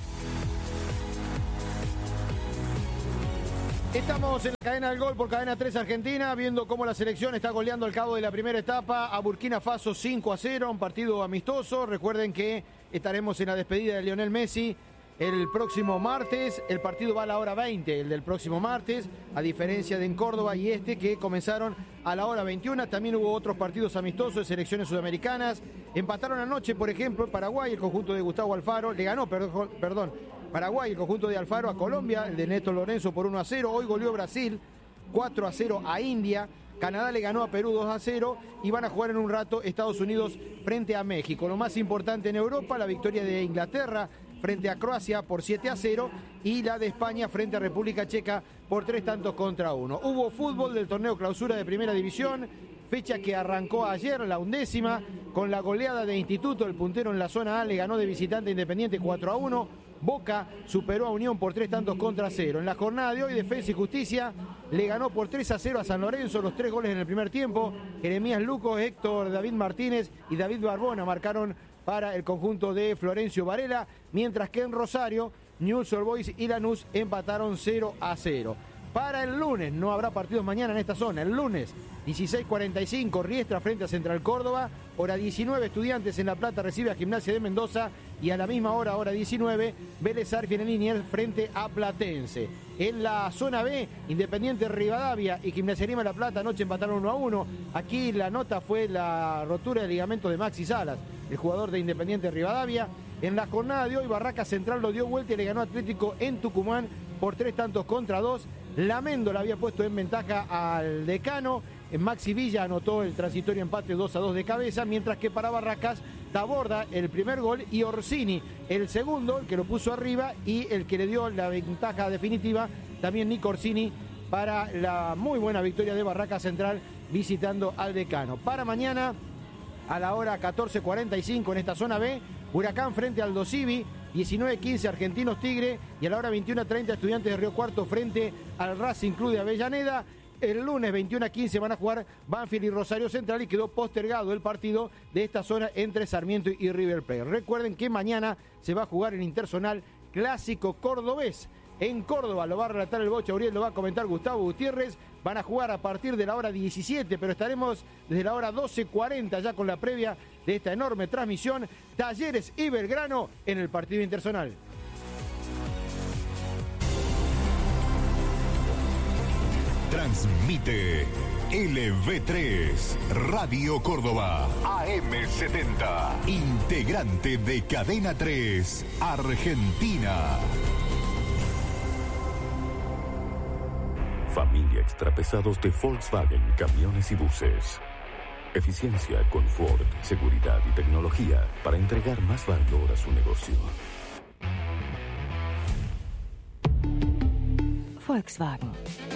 Estamos en la cadena del gol por Cadena 3 Argentina, viendo cómo la selección está goleando al cabo de la primera etapa a Burkina Faso 5-0, un partido amistoso. Recuerden que estaremos en la despedida de Lionel Messi el próximo martes. El partido va a la hora 20, el del próximo martes, a diferencia de en Córdoba y que comenzaron a la hora 21. También hubo otros partidos amistosos de selecciones sudamericanas. Empataron anoche, por ejemplo, en Paraguay, el conjunto de Gustavo Alfaro. Le ganó, Paraguay, el conjunto de Alfaro a Colombia, el de Néstor Lorenzo por 1-0. Hoy goleó Brasil 4-0 a India. Canadá le ganó a Perú 2-0 y van a jugar en un rato Estados Unidos frente a México. Lo más importante en Europa, la victoria de Inglaterra frente a Croacia por 7-0 y la de España frente a República Checa por 3-1. Hubo fútbol del torneo clausura de Primera División, fecha que arrancó ayer, la 11ª, con la goleada de Instituto. El puntero en la zona A le ganó de visitante Independiente 4-1. Boca superó a Unión por 3-0. En la jornada de hoy, Defensa y Justicia le ganó por 3-0 a San Lorenzo, los 3 goles en el primer tiempo. Jeremías Luco, Héctor David Martínez y David Barbona marcaron para el conjunto de Florencio Varela, mientras que en Rosario, Newell's Old Boys y Lanús empataron 0-0. Para el lunes, no habrá partidos mañana en esta zona. El lunes, 16:45, Riestra frente a Central Córdoba. Hora 19, Estudiantes en La Plata recibe a Gimnasia de Mendoza. Y a la misma hora, hora 19, Vélez Sarsfield en Liniers frente a Platense. En la zona B, Independiente Rivadavia y Gimnasia Grima La Plata anoche empataron 1-1. Aquí la nota fue la rotura del ligamento de Maxi Salas, el jugador de Independiente Rivadavia. En la jornada de hoy, Barraca Central lo dio vuelta y le ganó a Atlético en Tucumán por 3-2. La Méndola había puesto en ventaja al Decano. Maxi Villa anotó el transitorio empate 2-2 de cabeza, mientras que para Barracas, Taborda el primer gol y Orsini el segundo, el que lo puso arriba y el que le dio la ventaja definitiva, también Nico Orsini, para la muy buena victoria de Barracas Central visitando al Decano. Para mañana, a la hora 14:45 en esta zona B, Huracán frente al Dosivi, 19:15 Argentinos Tigre, y a la hora 21:30 Estudiantes de Río Cuarto frente al Racing Club de Avellaneda. El lunes 21:15 van a jugar Banfield y Rosario Central y quedó postergado el partido de esta zona entre Sarmiento y River Plate. Recuerden que mañana se va a jugar el Interzonal Clásico Cordobés. En Córdoba lo va a relatar el Bocha Uriel, lo va a comentar Gustavo Gutiérrez. Van a jugar a partir de la hora 17, pero estaremos desde la hora 12:40 ya con la previa de esta enorme transmisión. Talleres y Belgrano en el partido interzonal. Transmite LV3 Radio Córdoba AM70, integrante de Cadena 3 Argentina. Familia Extrapesados de Volkswagen Camiones y Buses. Eficiencia, confort, seguridad y tecnología para entregar más valor a su negocio. Volkswagen.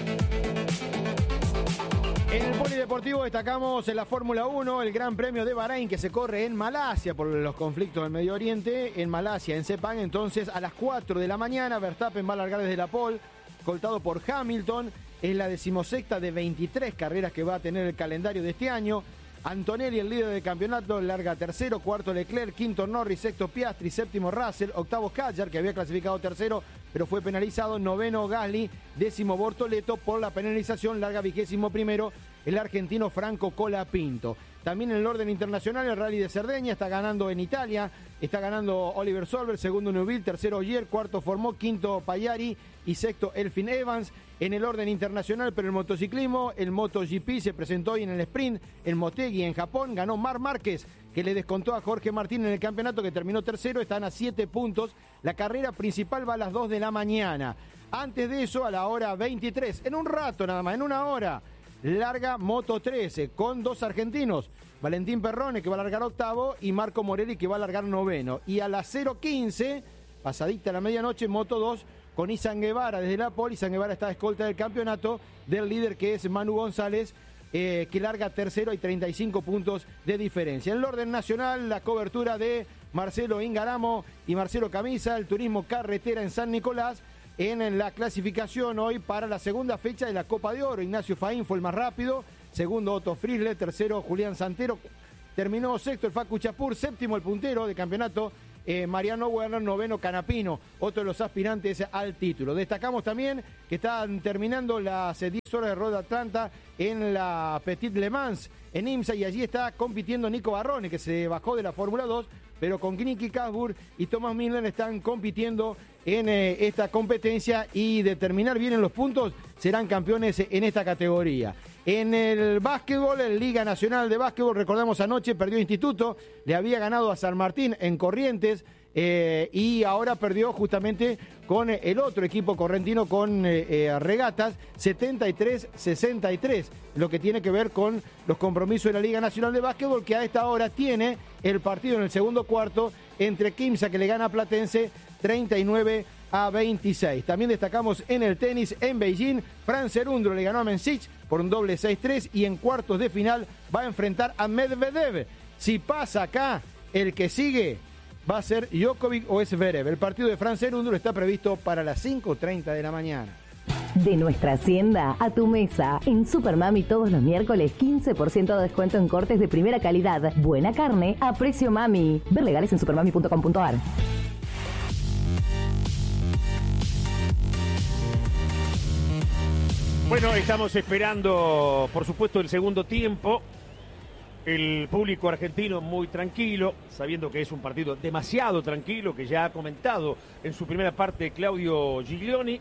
En el polideportivo destacamos en la Fórmula 1 el Gran Premio de Bahrein, que se corre en Malasia por los conflictos del Medio Oriente. En Malasia, en Sepang, entonces a las 4 de la mañana, Verstappen va a largar desde la pole, escoltado por Hamilton. Es la 16ª de 23 carreras que va a tener el calendario de este año. Antonelli, el líder del campeonato, larga tercero, cuarto Leclerc, quinto Norris, sexto Piastri, séptimo Russell, octavo Kvyat, que había clasificado tercero pero fue penalizado, noveno Gasly, décimo Bortoleto. Por la penalización larga 21º el argentino Franco Colapinto. También en el orden internacional, el Rally de Cerdeña está ganando en Italia, está ganando Oliver Solberg, segundo Neuville, tercero Ogier, cuarto Formó, quinto Pagliari y sexto Elfyn Evans. En el orden internacional, pero el motociclismo, el MotoGP se presentó hoy en el sprint en Motegi, en Japón, ganó Marc Márquez, que le descontó a Jorge Martín en el campeonato, que terminó tercero, están a 7 puntos. La carrera principal va a las 2 de la mañana. Antes de eso, a la hora 23, en un rato nada más, en una hora, larga Moto 13 con 2 argentinos, Valentín Perrone, que va a largar octavo, y Marco Morelli, que va a largar noveno. Y a las 0:15, pasadita la medianoche, Moto 2 con Izan Guevara desde la pole. Izan Guevara está a escolta del campeonato del líder, que es Manu González, que larga tercero, y 35 puntos de diferencia. En el orden nacional, la cobertura de Marcelo Ingaramo y Marcelo Camisa, el turismo carretera en San Nicolás. En la clasificación hoy para la segunda fecha de la Copa de Oro, Ignacio Faín fue el más rápido, segundo Otto Frizzle, tercero Julián Santero, terminó sexto el Facu Chapur, séptimo el puntero de campeonato Mariano Werner, noveno Canapino, otro de los aspirantes al título. Destacamos también que están terminando las 10 horas de Road Atlanta en la Petit Le Mans en IMSA, y allí está compitiendo Nico Barrone, que se bajó de la Fórmula 2, pero con Nicky Casburg y Thomas Miller están compitiendo en esta competencia, y de terminar bien en los puntos serán campeones en esta categoría. En el básquetbol, en Liga Nacional de Básquetbol, recordamos anoche perdió Instituto, le había ganado a San Martín en Corrientes, y ahora perdió justamente con el otro equipo correntino, con Regatas, 73-63, lo que tiene que ver con los compromisos de la Liga Nacional de Básquetbol, que a esta hora tiene el partido en el segundo cuarto entre Quimsa, que le gana a Platense 39-26. También destacamos en el tenis en Beijing, Fran Cerundolo le ganó a Mensich por un doble 6-3, y en cuartos de final va a enfrentar a Medvedev. Si pasa acá, el que sigue va a ser Djokovic o Zverev. El partido de Fran Cerundolo está previsto para las 5:30 de la mañana. De nuestra hacienda a tu mesa. En Supermami todos los miércoles 15% de descuento en cortes de primera calidad. Buena carne a precio mami. Ver legales en supermami.com.ar. Bueno, estamos esperando, por supuesto, el segundo tiempo. El público argentino muy tranquilo, sabiendo que es un partido demasiado tranquilo, que ya ha comentado en su primera parte Claudio Giglioni.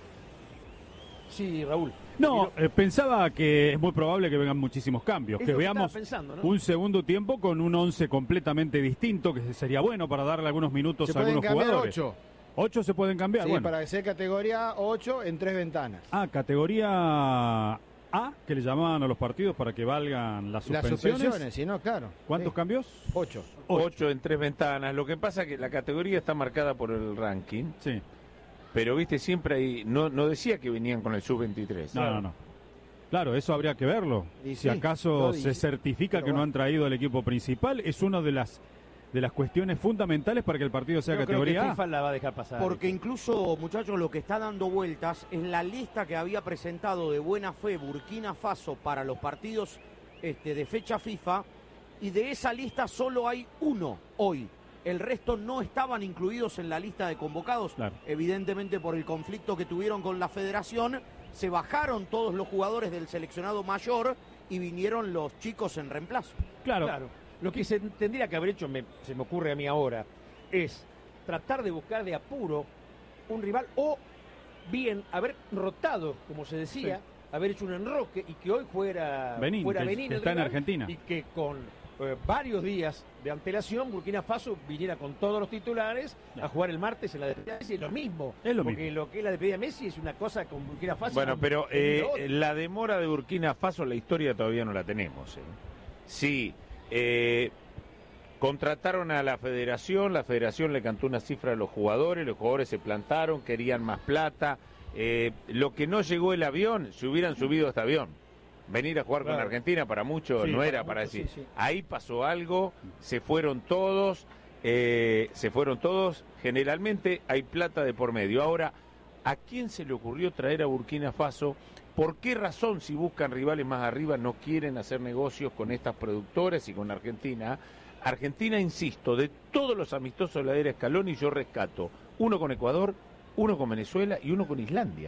Sí, Raúl. No, pensaba que es muy probable que vengan muchísimos cambios, que veamos pensando, ¿no? Un segundo tiempo con un 11 completamente distinto, que sería bueno para darle algunos minutos a algunos jugadores. 8 se pueden cambiar. Sí, bueno, para ser categoría 8 en 3 ventanas. Ah, categoría A, que le llamaban a los partidos para que valgan las suspensiones. Las suspensiones, sí, no, claro. ¿Cuántos cambios? 8. 8 en 3 ventanas. Lo que pasa es que la categoría está marcada por el ranking. Sí. Pero, viste, siempre ahí, no decía que venían con el sub-23. No. Claro, eso habría que verlo. Y si sí, acaso se certifica que no han traído al equipo principal, es una de las cuestiones fundamentales para que el partido sea categoría creo que FIFA la va a dejar pasar. Porque incluso, muchachos, lo que está dando vueltas es la lista que había presentado de buena fe Burkina Faso para los partidos de fecha FIFA, y de esa lista solo hay uno hoy. El resto no estaban incluidos en la lista de convocados, claro. Evidentemente por el conflicto que tuvieron con la federación, se bajaron todos los jugadores del seleccionado mayor y vinieron los chicos en reemplazo. Claro. Lo que se tendría que haber hecho, se me ocurre a mí ahora, es tratar de buscar de apuro un rival, o bien haber rotado, como se decía, haber hecho un enroque y que hoy fuera Benín, que está en Argentina. Y que con varios días de antelación Burkina Faso viniera con todos los titulares a jugar el martes en la despedida de Messi. Es lo mismo. Porque lo que es la despedida de Messi es una cosa con Burkina Faso. Bueno, pero la demora de Burkina Faso, la historia todavía no la tenemos. Sí. Contrataron a la federación le cantó una cifra a los jugadores se plantaron, querían más plata. Lo que no llegó el avión, se hubieran subido a este avión. Venir a jugar con Argentina para muchos no era para decir. Sí. Ahí pasó algo, se fueron todos, generalmente hay plata de por medio. Ahora, ¿a quién se le ocurrió traer a Burkina Faso? ¿Por qué razón, si buscan rivales más arriba, no quieren hacer negocios con estas productoras y con Argentina? Argentina, insisto, de todos los amistosos de la era Scaloni, yo rescato uno con Ecuador, uno con Venezuela y uno con Islandia.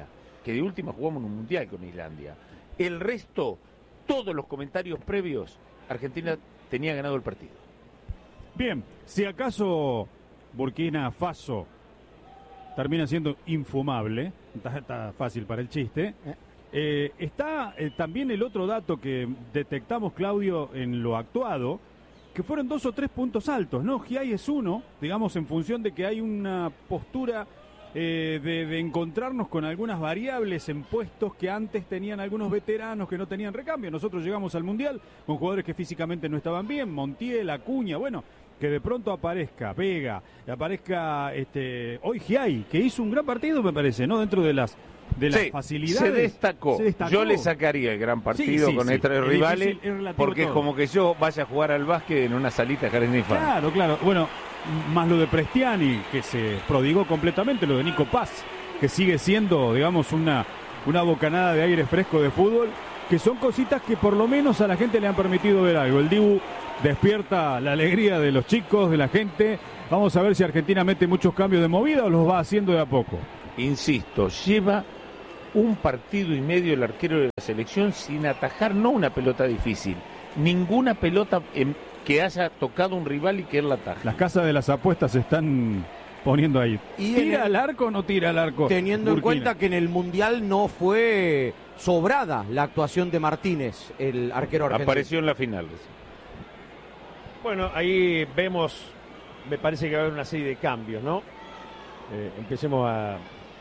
que de última jugamos un mundial con Islandia. El resto, todos los comentarios previos, Argentina tenía ganado el partido. Bien, si acaso Burkina Faso termina siendo infumable, está fácil para el chiste, está también el otro dato que detectamos, Claudio, en lo actuado, que fueron 2 o 3 puntos altos, ¿no? Giai es uno, digamos, en función de que hay una postura de encontrarnos con algunas variables en puestos que antes tenían algunos veteranos que no tenían recambio. Nosotros llegamos al Mundial con jugadores que físicamente no estaban bien, Montiel, Acuña, bueno, que de pronto aparezca Vega, aparezca hoy Giai, que hizo un gran partido, me parece, ¿no? Dentro de las facilidades. Se destacó. Yo le sacaría el gran partido con estos rivales, porque es como que yo vaya a jugar al básquet en una salita Jardín Infante. Claro, claro. Bueno, más lo de Prestiani, que se prodigó completamente, lo de Nico Paz, que sigue siendo, digamos, una bocanada de aire fresco de fútbol, que son cositas que por lo menos a la gente le han permitido ver algo. El Dibu despierta la alegría de los chicos, de la gente. Vamos a ver si Argentina mete muchos cambios de movida o los va haciendo de a poco. Insisto, lleva un partido y medio el arquero de la selección sin atajar, no una pelota difícil, ninguna pelota que haya tocado un rival y que él la ataje. Las casas de las apuestas se están poniendo ahí. ¿Tira al arco o no tira al arco? Teniendo en cuenta que en el Mundial no fue sobrada la actuación de Martínez, el arquero argentino. Apareció en la final. Bueno, ahí vemos, me parece que va a haber una serie de cambios, ¿no? Empecemos a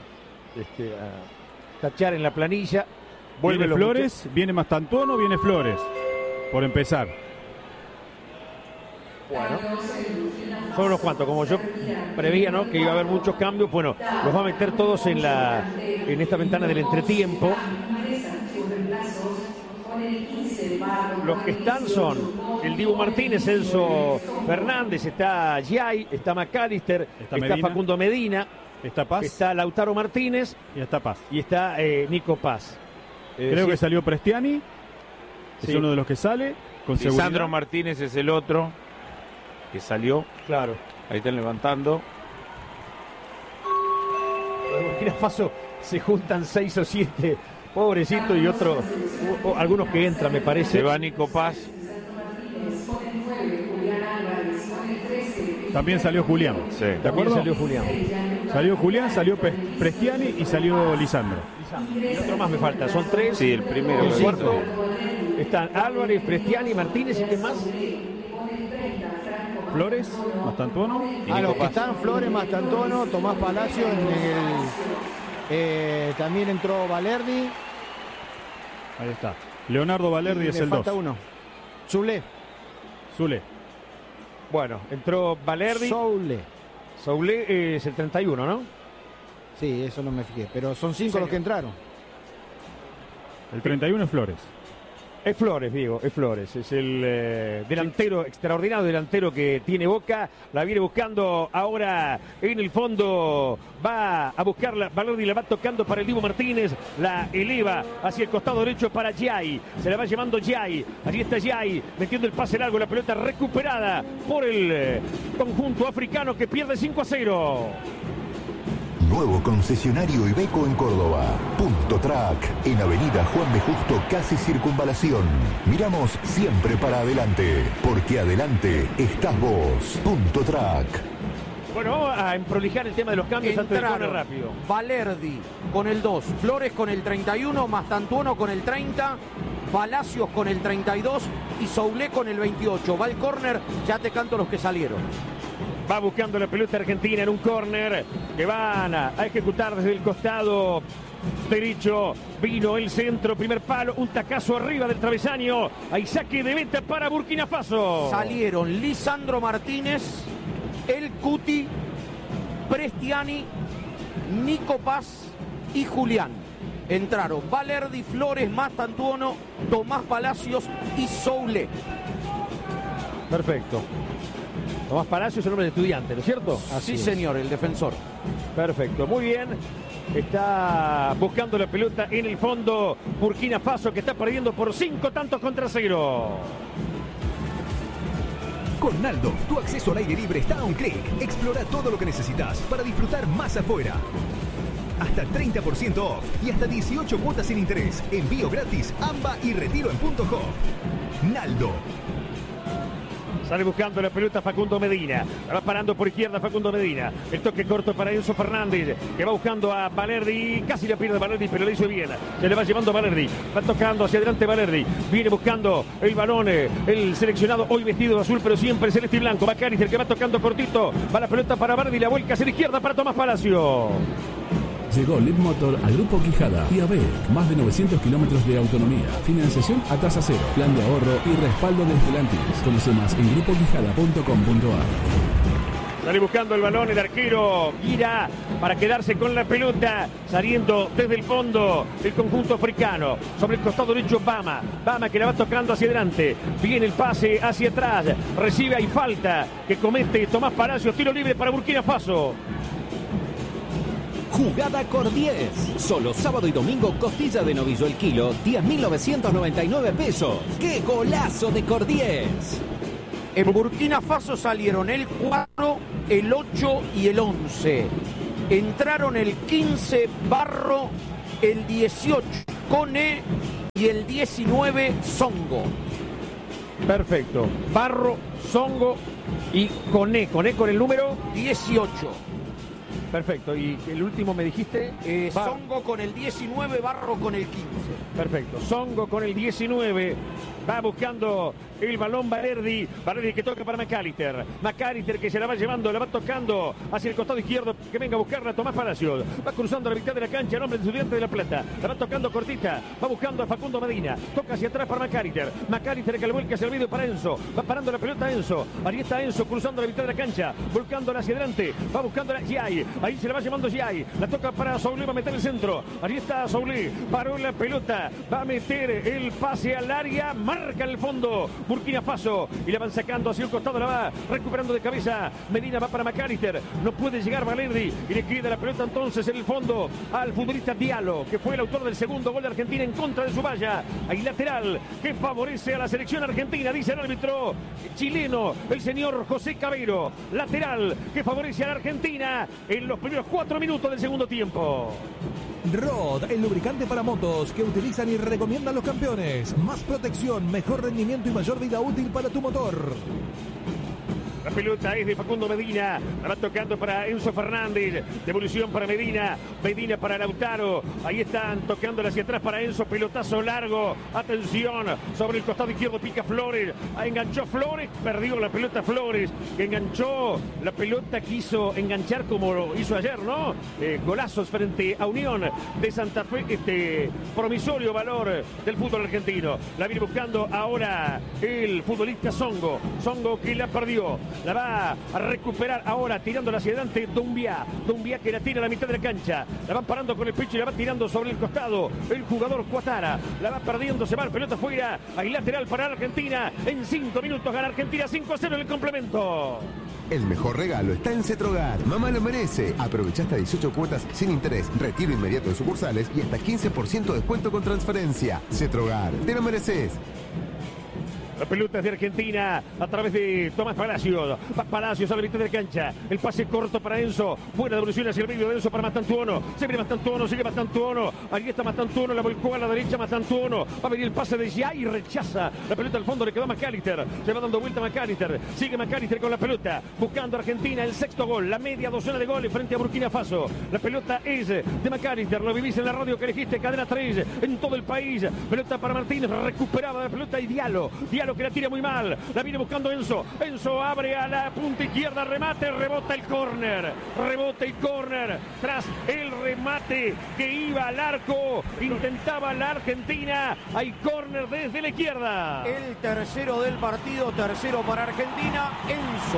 tachar en la planilla. Vuelve Flores, viene Mastantuono, viene Flores, por empezar. Bueno, son unos cuantos, como yo preveía, ¿no? Que iba a haber muchos cambios. Bueno, los va a meter todos en esta ventana del entretiempo. Los que están son el Dibu Martínez, Enzo Fernández, está Giai, está McAllister, está Facundo Medina, está Paz, está Lautaro Martínez y está Paz. Y está Nico Paz. Creo que salió Prestiani, es uno de los que sale, con seguridad. Sandro Martínez es el otro que salió. Claro. Ahí están levantando. En Burkina Faso se juntan 6 o 7, pobrecito, y otros, algunos que entran, me parece. Se va Nico Paz. También salió Julián. Sí. ¿De acuerdo? Salió Julián. Salió Julián, salió Prestiani y salió Lisandro. Y otro más me falta, son 3. Sí, el primero. El cuarto. Están Álvarez, Prestiani, Martínez y ¿qué más? Flores, Mastantuono. Los que están Flores, Mastantuono, Tomás Palacio, también entró Valerdi. Ahí está. Leonardo Valerdi es el 2. Falta uno. Zule. Bueno, entró Valerdi. Soule es el 31, ¿no? Sí, eso no me fijé, pero son 5 los que entraron. El 31 es Flores. Es Flores, Diego, es Flores. Es el delantero, extraordinario delantero que tiene Boca. La viene buscando ahora en el fondo. Va a buscarla. Valerdi la va tocando para el Dibu Martínez. La eleva hacia el costado derecho para Giai. Se la va llevando Giai. Allí está Giai metiendo el pase largo. La pelota recuperada por el conjunto africano que pierde 5-0. Nuevo concesionario Iveco en Córdoba. Punto Track, en Avenida Juan B. Justo, casi Circunvalación. Miramos siempre para adelante, porque adelante estás vos. Punto Track. Bueno, vamos a emprolijar el tema de los cambios antes de correr rápido. Valerdi con el 2, Flores con el 31, Mastantuono con el 30, Palacios con el 32 y Soule con el 28. Va el córner, ya te canto los que salieron. Va buscando la pelota argentina en un córner que van a ejecutar desde el costado derecho. Vino el centro, primer palo, un tacazo arriba del travesaño. Hay saque de meta para Burkina Faso. Salieron Lisandro Martínez, El Cuti, Prestiani, Nico Paz y Julián. Entraron Valerdi, Flores, Mastantuono, Tomás Palacios y Soule. Perfecto. Tomás Palacios es el nombre de Estudiante, ¿no es cierto? Así sí, señor, el defensor. Perfecto, muy bien. Está buscando la pelota en el fondo Burkina Faso, que está perdiendo por 5 tantos contra 0. Con Naldo, tu acceso al aire libre está a un clic. Explora todo lo que necesitas para disfrutar más afuera. hasta 30% off y hasta 18 cuotas sin interés. Envío gratis, AMBA y retiro en punto .hop. Naldo. Sale buscando la pelota Facundo Medina. La va parando por izquierda Facundo Medina. El toque corto para Enzo Fernández, que va buscando a Valerdi. Casi la pierde Valerdi, pero le hizo bien. Se le va llevando Valerdi. Va tocando hacia adelante Valerdi. Viene buscando el balón. El seleccionado hoy vestido de azul, pero siempre celeste y blanco. Macalister, que va tocando cortito. Va la pelota para Valerdi. La vuelca hacia la izquierda para Tomás Palacio. Llegó Leadmotor al Grupo Quijada y ABEC. Más de 900 kilómetros de autonomía, financiación a tasa cero, plan de ahorro y respaldo de Stellantis. Conoce más en grupoquijada.com.ar. Sale buscando el balón el arquero Gira para quedarse con la pelota, saliendo desde el fondo el conjunto africano. Sobre el costado derecho Bama que la va tocando hacia adelante. Viene el pase hacia atrás. Recibe, hay falta que comete Tomás Palacios. Tiro libre para Burkina Faso. Jugada Cordies. Solo sábado y domingo costilla de novillo el kilo, 10.999 pesos. ¡Qué golazo de Cordies! En Burkina Faso salieron el 4, el 8 y el 11. Entraron el 15 Barro, el 18 Cone y el 19 Songo. Perfecto. Barro, Songo y Cone. Cone con el número 18. Perfecto. ¿Y el último me dijiste? Songo con el 19, Barro con el 15. Perfecto. Songo con el 19. Va buscando el balón Valerdi. Valerdi que toca para Macalister. Macalister que se la va llevando, la va tocando hacia el costado izquierdo. Que venga a buscarla Tomás Palacios. Va cruzando la mitad de la cancha el hombre de Estudiantes de La Plata. La va tocando cortita. Va buscando a Facundo Medina. Toca hacia atrás para Macalister. Macalister que le vuelca hacia el medio para Enzo. Va parando la pelota Enzo. Ahí está Enzo cruzando la mitad de la cancha. Volcándola hacia adelante. Va buscando a Giai. Ahí se la va llevando Giai. La toca para Soulé. Va a meter el centro. Ahí está Soulé. Paró la pelota. Va a meter el pase al área. Marca el fondo Burkina Faso y la van sacando hacia el costado, la va recuperando de cabeza Medina, va para Macalister, no puede llegar Valerdi y le queda la pelota entonces en el fondo al futbolista Diallo, que fue el autor del segundo gol de Argentina en contra de su valla. Hay lateral que favorece a la selección argentina, dice el árbitro chileno, el señor José Cabero. Lateral que favorece a la Argentina en los primeros 4 minutos del segundo tiempo. Rod, el lubricante para motos que utilizan y recomiendan los campeones. Más protección, mejor rendimiento y mayor vida útil para tu motor. La pelota es de Facundo Medina. La va tocando para Enzo Fernández. Devolución para Medina. Medina para Lautaro. Ahí están tocándola hacia atrás para Enzo. Pelotazo largo. Atención. Sobre el costado izquierdo pica Flores. Enganchó Flores. Perdió la pelota Flores. Que enganchó la pelota. Quiso enganchar como lo hizo ayer, ¿no? Golazos frente a Unión de Santa Fe. Promisorio valor del fútbol argentino. La viene buscando ahora el futbolista Songo. Songo que la perdió. La va a recuperar ahora, tirándola hacia adelante Doumbia. Doumbia que la tira a la mitad de la cancha. La van parando con el pecho y la va tirando sobre el costado. El jugador Cuatara. La va perdiendo, se va la pelota afuera. Hay lateral para la Argentina. En 5 minutos gana Argentina 5-0 en el complemento. El mejor regalo está en Cetrogar. Mamá lo merece. Aprovecha hasta 18 cuotas sin interés, retiro inmediato en sucursales y hasta 15% de descuento con transferencia. Cetrogar, te lo mereces. La pelota es de Argentina a través de Tomás Palacios. Palacios a la mitad de la cancha. El pase corto para Enzo. Buena devolución hacia el medio de Enzo para Mastantuono. Se viene Mastantuono, sigue Mastantuono. Ahí está Mastantuono, la volcó a la derecha Mastantuono. Va a venir el pase de Giai y rechaza. La pelota al fondo le quedó a Macalister. Se va dando vuelta Macalister. Sigue Macalister con la pelota. Buscando a Argentina el sexto gol. La media docena de goles frente a Burkina Faso. La pelota es de Macalister. Lo vivís en la radio que elegiste. Cadena 3 en todo el país. Pelota para Martínez. Recuperaba la pelota y Diallo que la tira muy mal, la viene buscando Enzo. Enzo abre a la punta izquierda, remate, rebota el córner, tras el remate que iba al arco, intentaba la Argentina, hay córner desde la izquierda. El tercero del partido, tercero para Argentina, Enzo.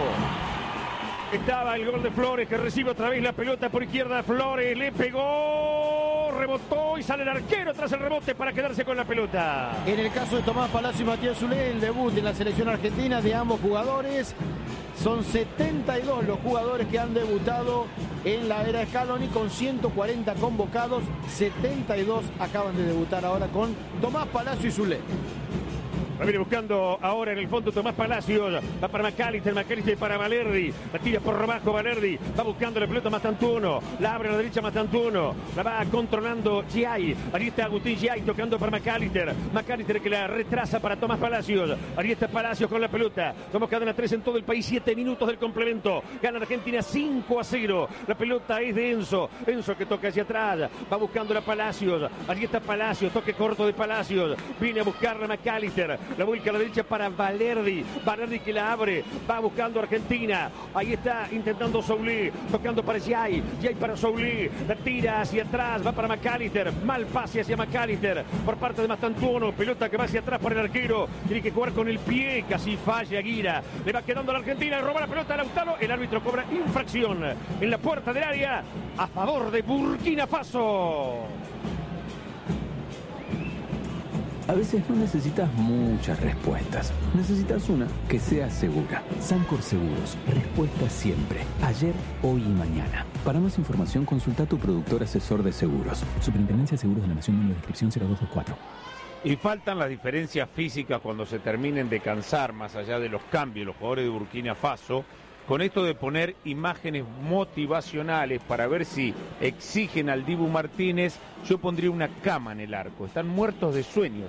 Estaba el gol de Flores que recibe otra vez la pelota por izquierda. Flores le pegó, rebotó y sale el arquero tras el rebote para quedarse con la pelota. En el caso de Tomás Palacio y Matías Soulé, el debut en la selección argentina de ambos jugadores. Son 72 los jugadores que han debutado en la era Scaloni con 140 convocados. 72 acaban de debutar ahora con Tomás Palacio y Soulé. La viene buscando ahora en el fondo Tomás Palacios. Va para McAllister para Valerdi. La tira por abajo Valerdi. Va buscando la pelota Mastantuono. La abre a la derecha Mastantuono. La va controlando Giai. Ahí está Agustín Giai tocando para McAllister. McAllister que la retrasa para Tomás Palacios. Ahí está Palacios con la pelota. Vamos cadena 3 en todo el país. 7 minutos del complemento. Gana Argentina 5-0. La pelota es de Enzo. Enzo que toca hacia atrás. Va buscando a Palacios. Allí está Palacios. Toque corto de Palacios. Viene a buscarla McAllister. La vuelca a la derecha para Valerdi. Valerdi que la abre. Va buscando Argentina. Ahí está intentando Soulé. Tocando para Giai. Giai para Soulé. La tira hacia atrás. Va para McAllister. Mal pase hacia McAllister. Por parte de Mastantuono. Pelota que va hacia atrás para el arquero. Tiene que jugar con el pie. Casi falla Aguirre. Le va quedando a la Argentina. Roba la pelota a Lautaro. El árbitro cobra infracción en la puerta del área a favor de Burkina Faso. A veces no necesitas muchas respuestas. Necesitas una que sea segura. Sancor Seguros. Respuesta siempre. Ayer, hoy y mañana. Para más información, consulta a tu productor asesor de seguros. Superintendencia de Seguros de la Nación, número de inscripción 0224. Y faltan las diferencias físicas cuando se terminen de cansar, más allá de los cambios, los jugadores de Burkina Faso, con esto de poner imágenes motivacionales para ver si exigen al Dibu Martínez. Yo pondría una cama en el arco. Están muertos de sueño.